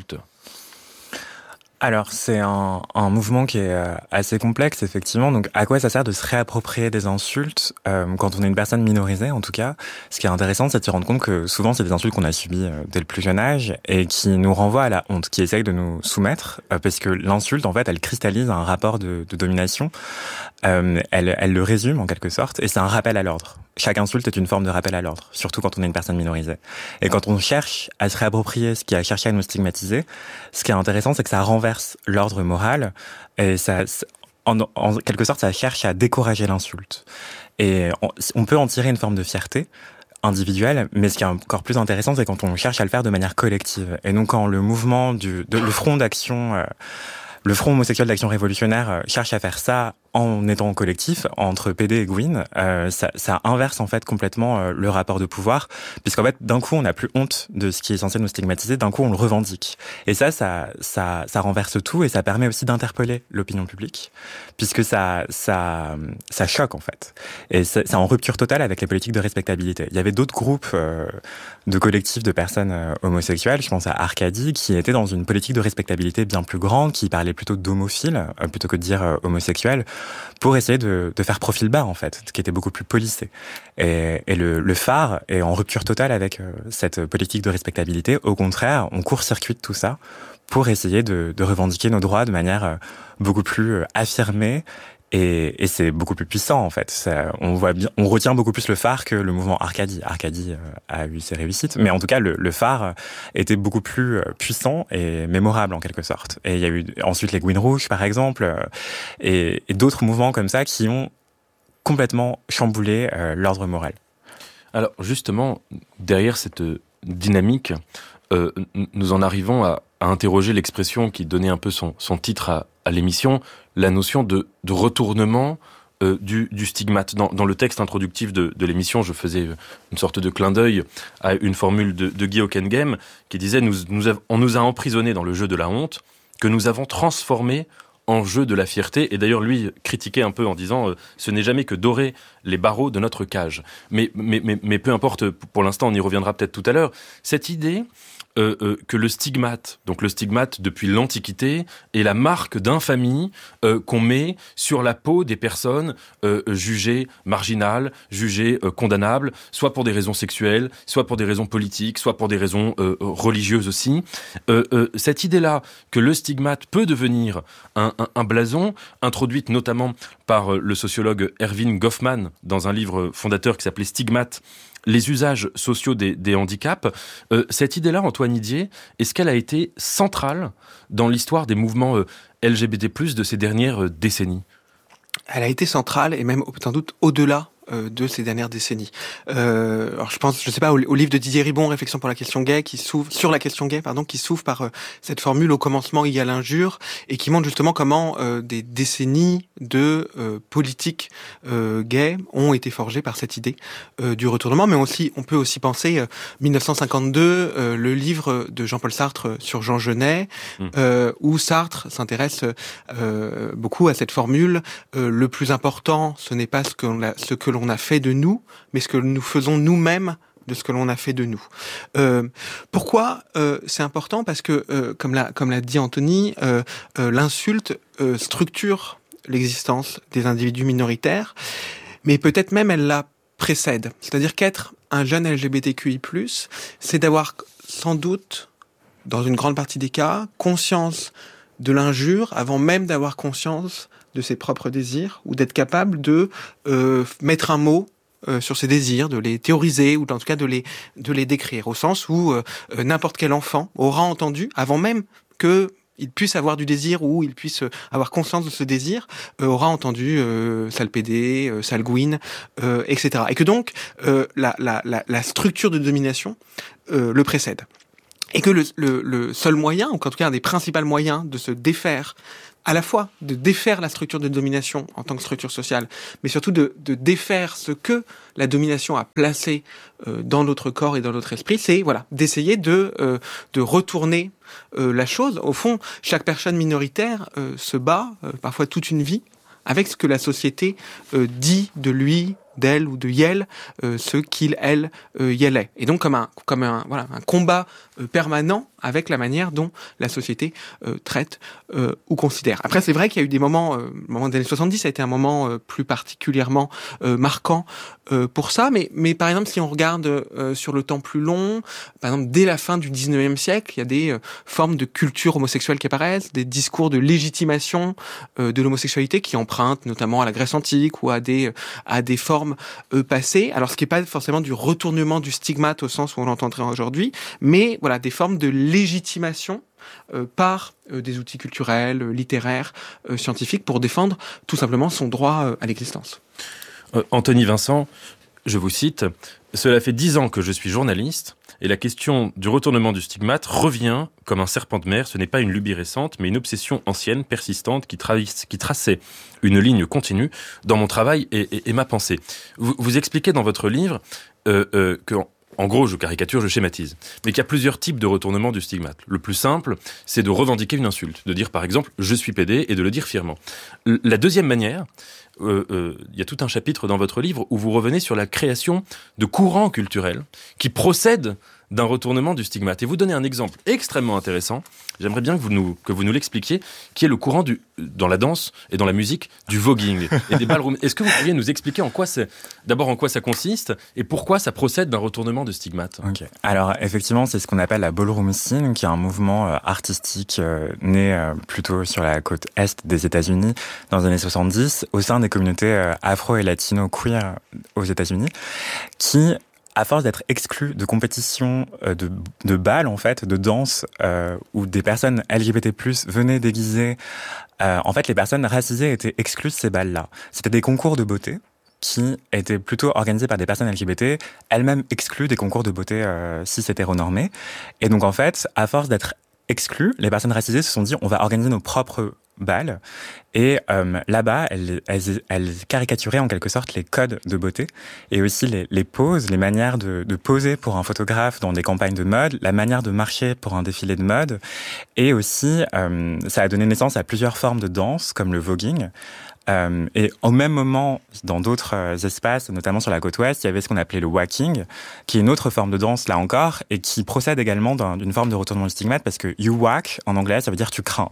Alors, c'est un mouvement qui est assez complexe, effectivement. Donc, à quoi ça sert de se réapproprier des insultes quand on est une personne minorisée, en tout cas? Ce qui est intéressant, c'est de se rendre compte que souvent, c'est des insultes qu'on a subies dès le plus jeune âge et qui nous renvoient à la honte, qui essayent de nous soumettre, parce que l'insulte, en fait, elle cristallise un rapport de domination. Elle le résume, en quelque sorte, et c'est un rappel à l'ordre. Chaque insulte est une forme de rappel à l'ordre, surtout quand on est une personne minorisée. Et quand on cherche à se réapproprier ce qui a cherché à nous stigmatiser, ce qui est intéressant, c'est que ça renverse l'ordre moral, et ça, en quelque sorte, ça cherche à décourager l'insulte. Et on peut en tirer une forme de fierté individuelle, mais ce qui est encore plus intéressant, c'est quand on cherche à le faire de manière collective. Et donc, quand le mouvement le front d'action, le Front homosexuel d'action révolutionnaire cherche à faire ça en étant collectif, entre PD et Gwyn, ça inverse en fait complètement le rapport de pouvoir, puisqu'en fait d'un coup on n'a plus honte de ce qui est censé nous stigmatiser, d'un coup on le revendique. Et ça renverse tout, et ça permet aussi d'interpeller l'opinion publique, puisque ça choque en fait. Et c'est en rupture totale avec les politiques de respectabilité. Il y avait d'autres groupes de collectifs de personnes homosexuelles, je pense à Arcadie, qui étaient dans une politique de respectabilité bien plus grande, qui parlait plutôt d'homophiles plutôt que de dire homosexuels, pour essayer de faire profil bas en fait, qui était beaucoup plus policé. Et le Phare est en rupture totale avec cette politique de respectabilité. Au contraire, on court-circuite tout ça pour essayer de revendiquer nos droits de manière beaucoup plus affirmée. Et c'est beaucoup plus puissant en fait. On retient beaucoup plus le Phare que le mouvement Arcadie. Arcadie a eu ses réussites, mais en tout cas le Phare était beaucoup plus puissant et mémorable en quelque sorte. Et il y a eu ensuite les Gwyn Rouges par exemple, et d'autres mouvements comme ça qui ont complètement chamboulé l'ordre moral. Alors justement, derrière cette dynamique, nous en arrivons à interroger l'expression qui donnait un peu son titre à l'émission, la notion de retournement du stigmate. Dans le texte introductif de l'émission, je faisais une sorte de clin d'œil à une formule de Guy Hockenheim qui disait on nous a emprisonnés dans le jeu de la honte que nous avons transformé en jeu de la fierté. Et d'ailleurs, lui critiquait un peu en disant ce n'est jamais que dorer les barreaux de notre cage. Mais peu importe, pour l'instant, on y reviendra peut-être tout à l'heure. Cette idée que le stigmate depuis l'Antiquité, est la marque d'infamie qu'on met sur la peau des personnes jugées marginales, jugées condamnables, soit pour des raisons sexuelles, soit pour des raisons politiques, soit pour des raisons religieuses aussi. Cette idée-là que le stigmate peut devenir un blason, introduite notamment par le sociologue Erving Goffman dans un livre fondateur qui s'appelait Stigmate, les usages sociaux des handicaps. Cette idée-là, Antoine Idier, est-ce qu'elle a été centrale dans l'histoire des mouvements LGBT+, de ces dernières décennies ? Elle a été centrale, et même sans doute au-delà de ces dernières décennies. Alors je sais pas, au livre de Didier Ribon, Réflexion pour la question gay, qui s'ouvre par cette formule au commencement égale injure, et qui montre justement comment des décennies de politique gay ont été forgées par cette idée du retournement. Mais on peut aussi penser 1952, le livre de Jean-Paul Sartre sur Jean Genet, où Sartre s'intéresse beaucoup à cette formule. Le plus important, ce n'est pas ce que l'on a fait de nous, mais ce que nous faisons nous-mêmes de ce que l'on a fait de nous. Pourquoi c'est important ? Parce que, comme l'a dit Anthony, l'insulte structure l'existence des individus minoritaires, mais peut-être même elle la précède. C'est-à-dire qu'être un jeune LGBTQI+, c'est d'avoir sans doute, dans une grande partie des cas, conscience de l'injure avant même d'avoir conscience de ses propres désirs, ou d'être capable de mettre un mot sur ses désirs, de les théoriser, ou en tout cas de les décrire, au sens où n'importe quel enfant aura entendu, avant même qu'il puisse avoir du désir, ou il puisse avoir conscience de ce désir, aura entendu sale pédé, sale gouine, etc. Et que donc la structure de domination le précède. Et que le seul moyen, ou en tout cas un des principaux moyens de se défaire, à la fois de défaire la structure de domination en tant que structure sociale, mais surtout de défaire ce que la domination a placé dans notre corps et dans notre esprit, c'est d'essayer de retourner la chose. Au fond, chaque personne minoritaire se bat parfois toute une vie avec ce que la société dit de lui, d'elle ou de Yel, ce qu'il, elle, Yel est. Et donc comme un combat permanent avec la manière dont la société traite ou considère. Après, c'est vrai qu'il y a eu des moments, le moment des années 70 a été un moment plus particulièrement marquant pour ça, mais par exemple, si on regarde sur le temps plus long, par exemple, dès la fin du 19e siècle, il y a des formes de culture homosexuelle qui apparaissent, des discours de légitimation de l'homosexualité qui empruntent notamment à la Grèce antique ou à des formes passées. Alors, ce qui n'est pas forcément du retournement du stigmate au sens où on l'entendrait aujourd'hui, mais des formes de légitimation par des outils culturels, littéraires, scientifiques, pour défendre tout simplement son droit à l'existence. Anthony Vincent, je vous cite, « Cela fait 10 ans que je suis journaliste et la question du retournement du stigmate revient comme un serpent de mer. Ce n'est pas une lubie récente, mais une obsession ancienne, persistante, qui traçait une ligne continue dans mon travail et ma pensée. » Vous expliquez dans votre livre que... En gros, je caricature, je schématise. Mais qu'il y a plusieurs types de retournement du stigmate. Le plus simple, c'est de revendiquer une insulte. De dire, par exemple, « je suis pédé » et de le dire fièrement. La deuxième manière, il y a tout un chapitre dans votre livre où vous revenez sur la création de courants culturels qui procèdent d'un retournement du stigmate. Et vous donnez un exemple extrêmement intéressant, j'aimerais bien que vous nous l'expliquiez, qui est le courant dans la danse et dans la musique du voguing et des ballrooms. Est-ce que vous pourriez nous expliquer en quoi ça consiste et pourquoi ça procède d'un retournement de stigmate ? Okay. Alors effectivement, c'est ce qu'on appelle la ballroom scene, qui est un mouvement artistique né plutôt sur la côte est des États-Unis dans les années 70, au sein des communautés afro et latino queer aux États-Unis, qui à force d'être exclus de compétitions de balles, en fait, de danse, où des personnes LGBT+, venaient déguisées, en fait, les personnes racisées étaient exclues de ces balles-là. C'était des concours de beauté qui étaient plutôt organisés par des personnes LGBT, elles-mêmes exclues des concours de beauté cis-hétéronormés. Et donc, en fait, à force d'être exclues, les personnes racisées se sont dit, on va organiser nos propres balles. Et là-bas, elles caricaturaient en quelque sorte les codes de beauté et aussi les poses, les manières de poser pour un photographe dans des campagnes de mode, la manière de marcher pour un défilé de mode. Et aussi, ça a donné naissance à plusieurs formes de danse, comme le voguing. Et au même moment, dans d'autres espaces, notamment sur la côte ouest, il y avait ce qu'on appelait le walking, qui est une autre forme de danse, là encore, et qui procède également d'une forme de retournement du stigmate, parce que you whack, en anglais, ça veut dire tu crains,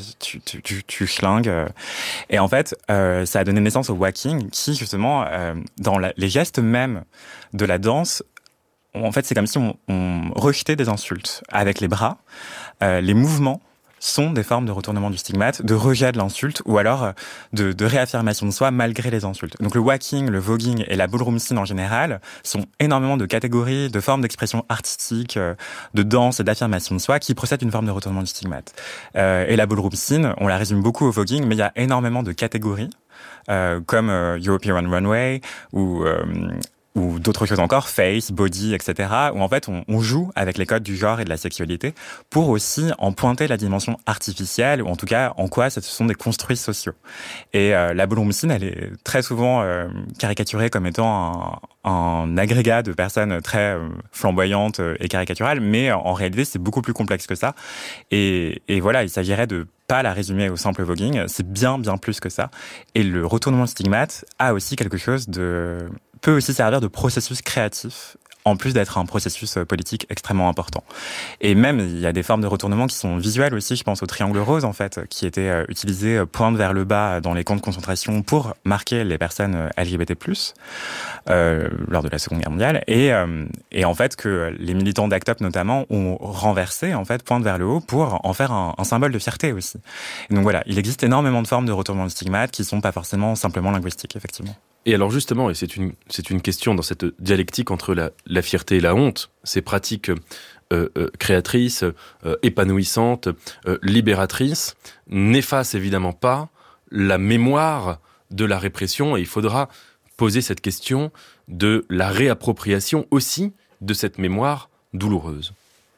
tu schlingues. Et en fait, ça a donné naissance au walking, qui, justement, dans les gestes mêmes de la danse, en fait, c'est comme si on rejetait des insultes avec les bras, les mouvements sont des formes de retournement du stigmate, de rejet de l'insulte, ou alors de réaffirmation de soi malgré les insultes. Donc le walking, le voguing et la ballroom scene en général sont énormément de catégories, de formes d'expression artistique, de danse et d'affirmation de soi qui procèdent d'une forme de retournement du stigmate. Et la ballroom scene, on la résume beaucoup au voguing, mais il y a énormément de catégories comme European Runway ou d'autres choses encore, Face, Body, etc., où en fait on joue avec les codes du genre et de la sexualité pour aussi en pointer la dimension artificielle, ou en tout cas en quoi ce sont des construits sociaux. Et la Bloomsine, elle est très souvent caricaturée comme étant un agrégat de personnes très flamboyantes et caricaturales, mais en réalité c'est beaucoup plus complexe que ça. Et voilà, il s'agirait de pas la résumer au simple voguing, c'est bien plus que ça. Et le retournement stigmate a aussi quelque chose peut aussi servir de processus créatif, en plus d'être un processus politique extrêmement important. Et même, il y a des formes de retournement qui sont visuelles aussi, je pense au triangle rose, en fait, qui était utilisé pointe vers le bas dans les camps de concentration pour marquer les personnes LGBT+, lors de la Seconde Guerre mondiale, et en fait, que les militants d'ACT UP, notamment, ont renversé, en fait, pointe vers le haut pour en faire un symbole de fierté aussi. Et donc voilà, il existe énormément de formes de retournement de stigmate qui sont pas forcément simplement linguistiques, effectivement. Et alors justement, et c'est une question dans cette dialectique entre la fierté et la honte, ces pratiques créatrices, épanouissantes, libératrices, n'effacent évidemment pas la mémoire de la répression, et il faudra poser cette question de la réappropriation aussi de cette mémoire douloureuse.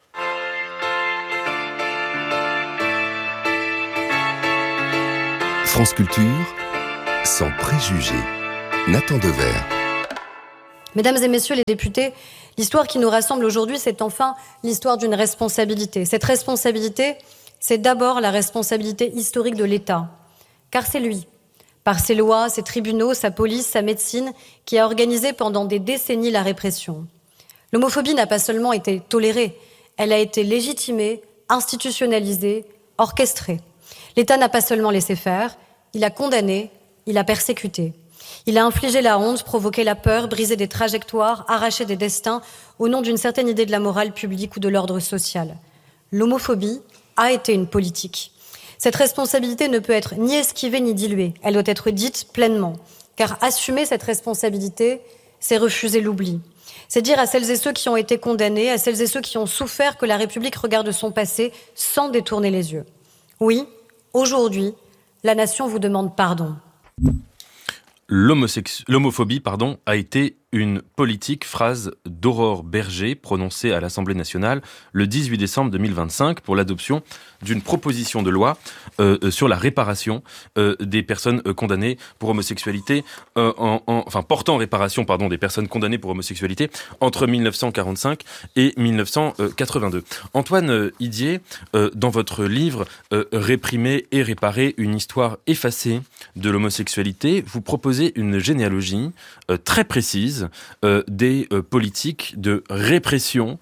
France Culture, sans préjugés. Nathan Devers. Mesdames et messieurs les députés, l'histoire qui nous rassemble aujourd'hui, c'est enfin l'histoire d'une responsabilité. Cette responsabilité, c'est d'abord la responsabilité historique de l'État. Car c'est lui, par ses lois, ses tribunaux, sa police, sa médecine, qui a organisé pendant des décennies la répression. L'homophobie n'a pas seulement été tolérée, elle a été légitimée, institutionnalisée, orchestrée. L'État n'a pas seulement laissé faire, il a condamné, il a persécuté. Il a infligé la honte, provoqué la peur, brisé des trajectoires, arraché des destins au nom d'une certaine idée de la morale publique ou de l'ordre social. L'homophobie a été une politique. Cette responsabilité ne peut être ni esquivée ni diluée. Elle doit être dite pleinement. Car assumer cette responsabilité, c'est refuser l'oubli. C'est dire à celles et ceux qui ont été condamnés, à celles et ceux qui ont souffert que la République regarde son passé sans détourner les yeux. Oui, aujourd'hui, la nation vous demande pardon. L'homophobie, a été une politique, phrase d'Aurore Berger prononcée à l'Assemblée nationale le 18 décembre 2025 pour l'adoption d'une proposition de loi sur la réparation des personnes condamnées pour homosexualité, portant réparation des personnes condamnées pour homosexualité entre 1945 et 1982. Antoine Hidier, dans votre livre Réprimer et réparer, une histoire effacée de l'homosexualité, vous proposez une généalogie très précise des politiques de répression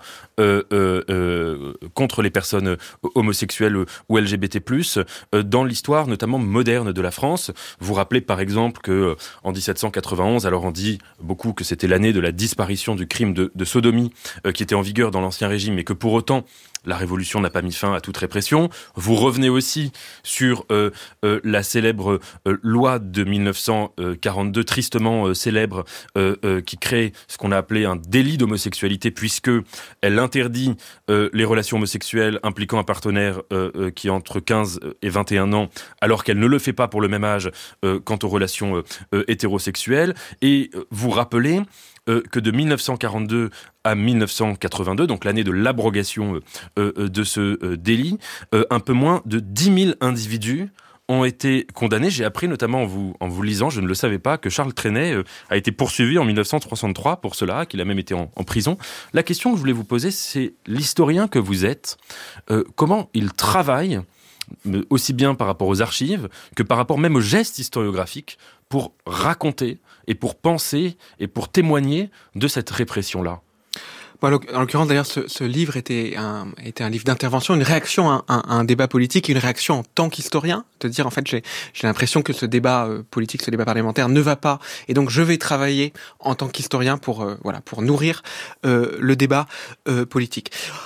contre les personnes homosexuelles ou LGBT+, dans l'histoire notamment moderne de la France. Vous rappelez par exemple que en 1791, alors on dit beaucoup que c'était l'année de la disparition du crime de sodomie qui était en vigueur dans l'Ancien Régime, mais que pour autant la Révolution n'a pas mis fin à toute répression. Vous revenez aussi sur la célèbre loi de 1942, tristement célèbre, qui crée ce qu'on a appelé un délit d'homosexualité, puisque elle interdit les relations homosexuelles impliquant un partenaire qui a entre 15 et 21 ans, alors qu'elle ne le fait pas pour le même âge quant aux relations hétérosexuelles. Et vous rappelez que de 1942 à 1982, donc l'année de l'abrogation de ce délit, un peu moins de 10 000 individus ont été condamnés. J'ai appris notamment en vous lisant, je ne le savais pas, que Charles Trenet a été poursuivi en 1963 pour cela, qu'il a même été en prison. La question que je voulais vous poser, c'est l'historien que vous êtes, comment il travaille, aussi bien par rapport aux archives que par rapport même aux gestes historiographiques, pour raconter et pour penser et pour témoigner de cette répression-là. En l'occurrence, d'ailleurs, ce livre était un livre d'intervention, une réaction à un débat politique, une réaction en tant qu'historien, de dire en fait j'ai l'impression que ce débat politique, ce débat parlementaire ne va pas, et donc je vais travailler en tant qu'historien pour nourrir le débat politique.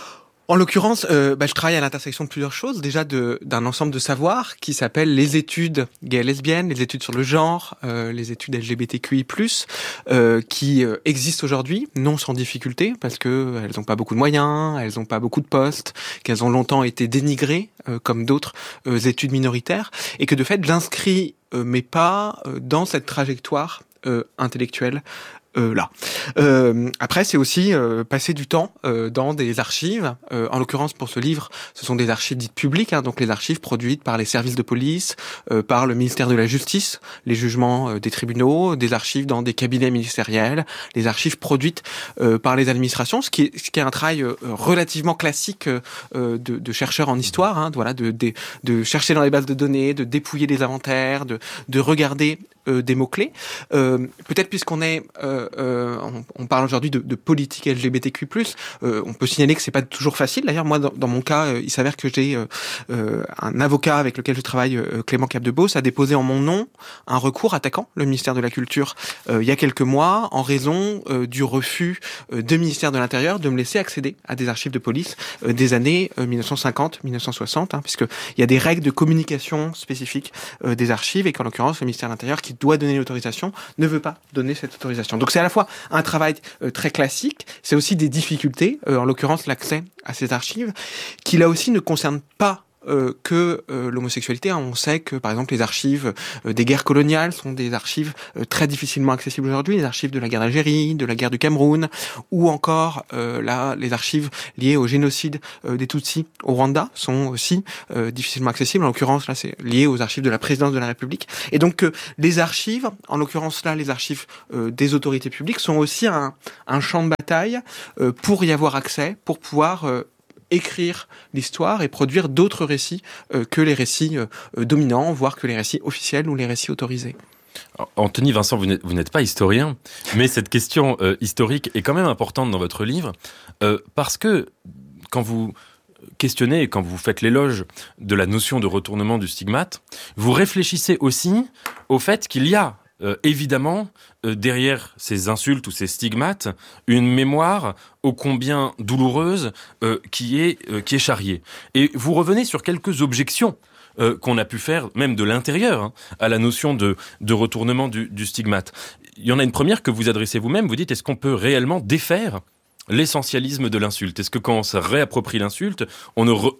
En l'occurrence, je travaille à l'intersection de plusieurs choses. Déjà d'un ensemble de savoirs qui s'appellent les études gays et lesbiennes, les études sur le genre, les études LGBTQI+, qui existent aujourd'hui, non sans difficulté, parce que elles n'ont pas beaucoup de moyens, elles n'ont pas beaucoup de postes, qu'elles ont longtemps été dénigrées, comme d'autres études minoritaires, et que de fait, j'inscris mes pas dans cette trajectoire intellectuelle. Là. Après, c'est aussi passer du temps dans des archives. En l'occurrence, pour ce livre, ce sont des archives dites publiques, donc les archives produites par les services de police, par le ministère de la Justice, les jugements des tribunaux, des archives dans des cabinets ministériels, les archives produites par les administrations, ce qui est un travail relativement classique de chercheurs en histoire, de chercher dans les bases de données, de dépouiller les inventaires, de regarder des mots-clés. Peut-être puisqu'on est on parle aujourd'hui de politique LGBTQ+, on peut signaler que c'est pas toujours facile. D'ailleurs, moi, dans mon cas, il s'avère que j'ai un avocat avec lequel je travaille, Clément Capdebos, a déposé en mon nom un recours attaquant le ministère de la Culture il y a quelques mois en raison du refus du ministère de l'Intérieur de me laisser accéder à des archives de police des années 1950-1960, puisqu'il y a des règles de communication spécifiques des archives et qu'en l'occurrence, le ministère de l'Intérieur, qui doit donner l'autorisation, ne veut pas donner cette autorisation. Donc c'est à la fois un travail très classique, c'est aussi des difficultés, en l'occurrence l'accès à ces archives, qui là aussi ne concernent pas que l'homosexualité. On sait que, par exemple, les archives des guerres coloniales sont des archives très difficilement accessibles aujourd'hui, les archives de la guerre d'Algérie, de la guerre du Cameroun, ou encore les archives liées au génocide des Tutsis au Rwanda sont aussi difficilement accessibles. En l'occurrence, là, c'est lié aux archives de la présidence de la République. Et donc, les archives, en l'occurrence là, les archives des autorités publiques, sont aussi un champ de bataille pour y avoir accès, pour pouvoir écrire l'histoire et produire d'autres récits que les récits dominants, voire que les récits officiels ou les récits autorisés. Anthony, Vincent, vous n'êtes pas historien, mais cette question historique est quand même importante dans votre livre, parce que quand vous questionnez et quand vous faites l'éloge de la notion de retournement du stigmate, vous réfléchissez aussi au fait qu'il y a évidemment, derrière ces insultes ou ces stigmates, une mémoire ô combien douloureuse qui est charriée. Et vous revenez sur quelques objections qu'on a pu faire, même de l'intérieur, à la notion de retournement du stigmate. Il y en a une première que vous adressez vous-même, vous dites, est-ce qu'on peut réellement défaire l'essentialisme de l'insulte? Est-ce que quand on se réapproprie l'insulte, on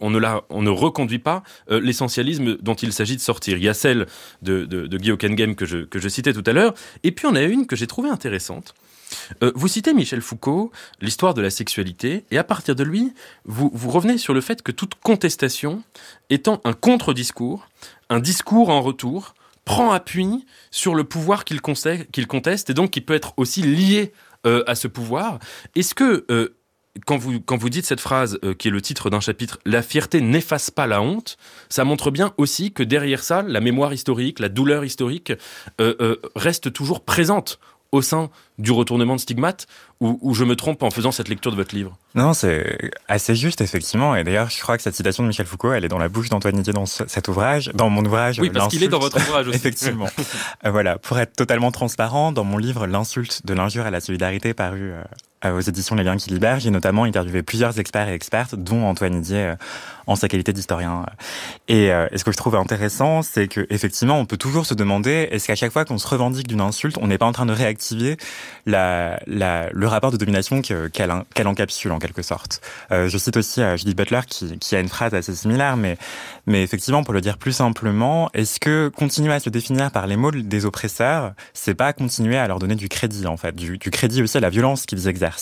ne reconduit pas l'essentialisme dont il s'agit de sortir? Il y a celle de Guy Hockenheim que je citais tout à l'heure, et puis on a une que j'ai trouvée intéressante. Vous citez Michel Foucault, l'histoire de la sexualité, et à partir de lui, vous revenez sur le fait que toute contestation étant un contre-discours, un discours en retour, prend appui sur le pouvoir qu'il conteste, et donc qui peut être aussi lié à ce pouvoir. Est-ce que, quand vous dites cette phrase, qui est le titre d'un chapitre, « La fierté n'efface pas la honte », ça montre bien aussi que derrière ça, la mémoire historique, la douleur historique, reste toujours présente au sein du retournement de stigmate, ou je me trompe en faisant cette lecture de votre livre? Non, c'est assez juste, effectivement. Et d'ailleurs, je crois que cette citation de Michel Foucault, elle est dans la bouche d'Antoine Didier dans cet ouvrage, dans mon ouvrage. Oui, parce qu'il est dans votre ouvrage aussi. Effectivement. Voilà. Pour être totalement transparent, dans mon livre, L'insulte de l'injure à la solidarité, paru aux éditions Les Liens qui libèrent, j'ai notamment interviewé plusieurs experts et expertes, dont Antoine Didier, en sa qualité d'historien. Et ce que je trouve intéressant, c'est que effectivement, on peut toujours se demander, est-ce qu'à chaque fois qu'on se revendique d'une insulte, on n'est pas en train de réactiver le rapport de domination qu'elle encapsule en quelque sorte. Je cite aussi Judith Butler qui a une phrase assez similaire, mais effectivement, pour le dire plus simplement, est-ce que continuer à se définir par les mots des oppresseurs, c'est pas continuer à leur donner du crédit en fait, du crédit aussi à la violence qu'ils exercent?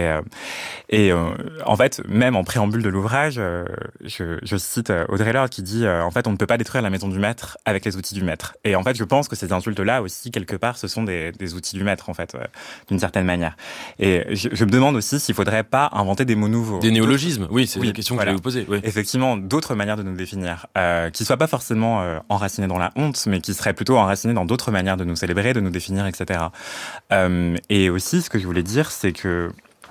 Et en fait, même en préambule de l'ouvrage, je cite Audre Lorde qui dit en fait, on ne peut pas détruire la maison du maître avec les outils du maître. Et en fait, je pense que ces insultes-là aussi, quelque part, ce sont des outils du maître, en fait, d'une certaine manière. Et je me demande aussi s'il faudrait pas inventer des mots nouveaux. Des néologismes, oui, c'est la question que je vais vous poser. Oui. Effectivement, d'autres manières de nous définir, qui soient pas forcément enracinées dans la honte, mais qui seraient plutôt enracinées dans d'autres manières de nous célébrer, de nous définir, etc. Et aussi, ce que je voulais dire, c'est que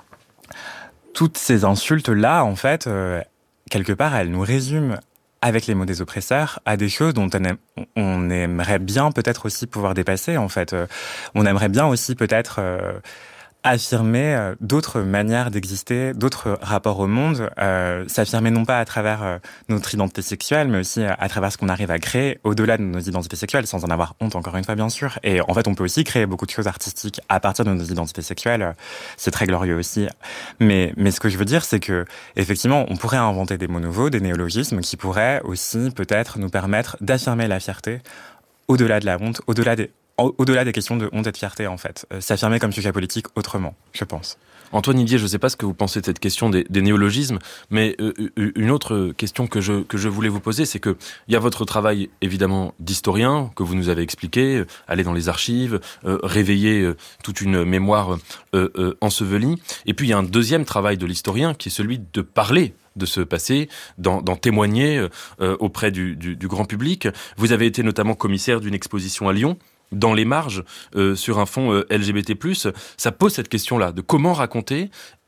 toutes ces insultes-là, en fait, quelque part, elles nous résument, avec les mots des oppresseurs, à des choses dont on aimerait bien peut-être aussi pouvoir dépasser, en fait. On aimerait bien aussi peut-être affirmer d'autres manières d'exister, d'autres rapports au monde, s'affirmer non pas à travers notre identité sexuelle, mais aussi à travers ce qu'on arrive à créer au-delà de nos identités sexuelles, sans en avoir honte, encore une fois, bien sûr. Et en fait, on peut aussi créer beaucoup de choses artistiques à partir de nos identités sexuelles. C'est très glorieux aussi. Mais ce que je veux dire, c'est que, effectivement, on pourrait inventer des mots nouveaux, des néologismes qui pourraient aussi, peut-être, nous permettre d'affirmer la fierté au-delà de la honte, au-delà des questions de honte et de fierté, en fait. S'affirmer comme sujet politique autrement, je pense. Antoine Didier, je ne sais pas ce que vous pensez de cette question des néologismes, mais une autre question que je voulais vous poser, c'est que il y a votre travail, évidemment, d'historien, que vous nous avez expliqué, aller dans les archives, réveiller toute une mémoire ensevelie. Et puis, il y a un deuxième travail de l'historien, qui est celui de parler de ce passé, d'en témoigner auprès du grand public. Vous avez été notamment commissaire d'une exposition à Lyon, dans les marges, sur un fond LGBT+, ça pose cette question-là, de comment raconter,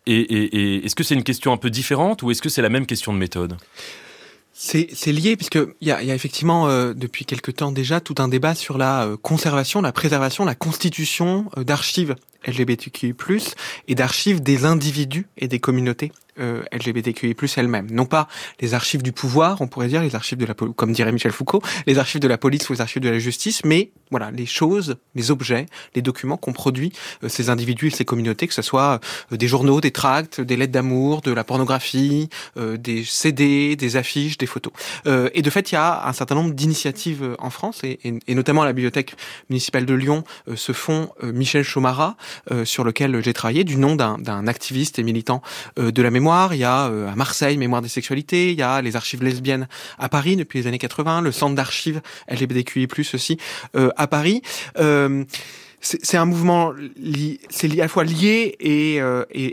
et est-ce que c'est une question un peu différente, ou est-ce que c'est la même question de méthode ? C'est lié, puisqu'il y a effectivement, depuis quelque temps déjà, tout un débat sur la conservation, la préservation, la constitution d'archives LGBTQI+, et d'archives des individus et des communautés LGBTQI+, elles-mêmes. Non pas les archives du pouvoir, on pourrait dire, les archives de la police, comme dirait Michel Foucault, les archives de la police ou les archives de la justice, mais voilà, les choses, les objets, les documents qu'ont produits ces individus et ces communautés, que ce soit des journaux, des tracts, des lettres d'amour, de la pornographie, des CD, des affiches, des photos. Et de fait, il y a un certain nombre d'initiatives en France, et notamment à la Bibliothèque municipale de Lyon, ce fonds Michel Chomara, sur lequel j'ai travaillé, du nom d'un activiste et militant de la mémoire. Il y a à Marseille, Mémoire des sexualités, il y a les archives lesbiennes à Paris depuis les années 80, le centre d'archives LGBTQI+, aussi à Paris. C'est un mouvement, c'est à la fois lié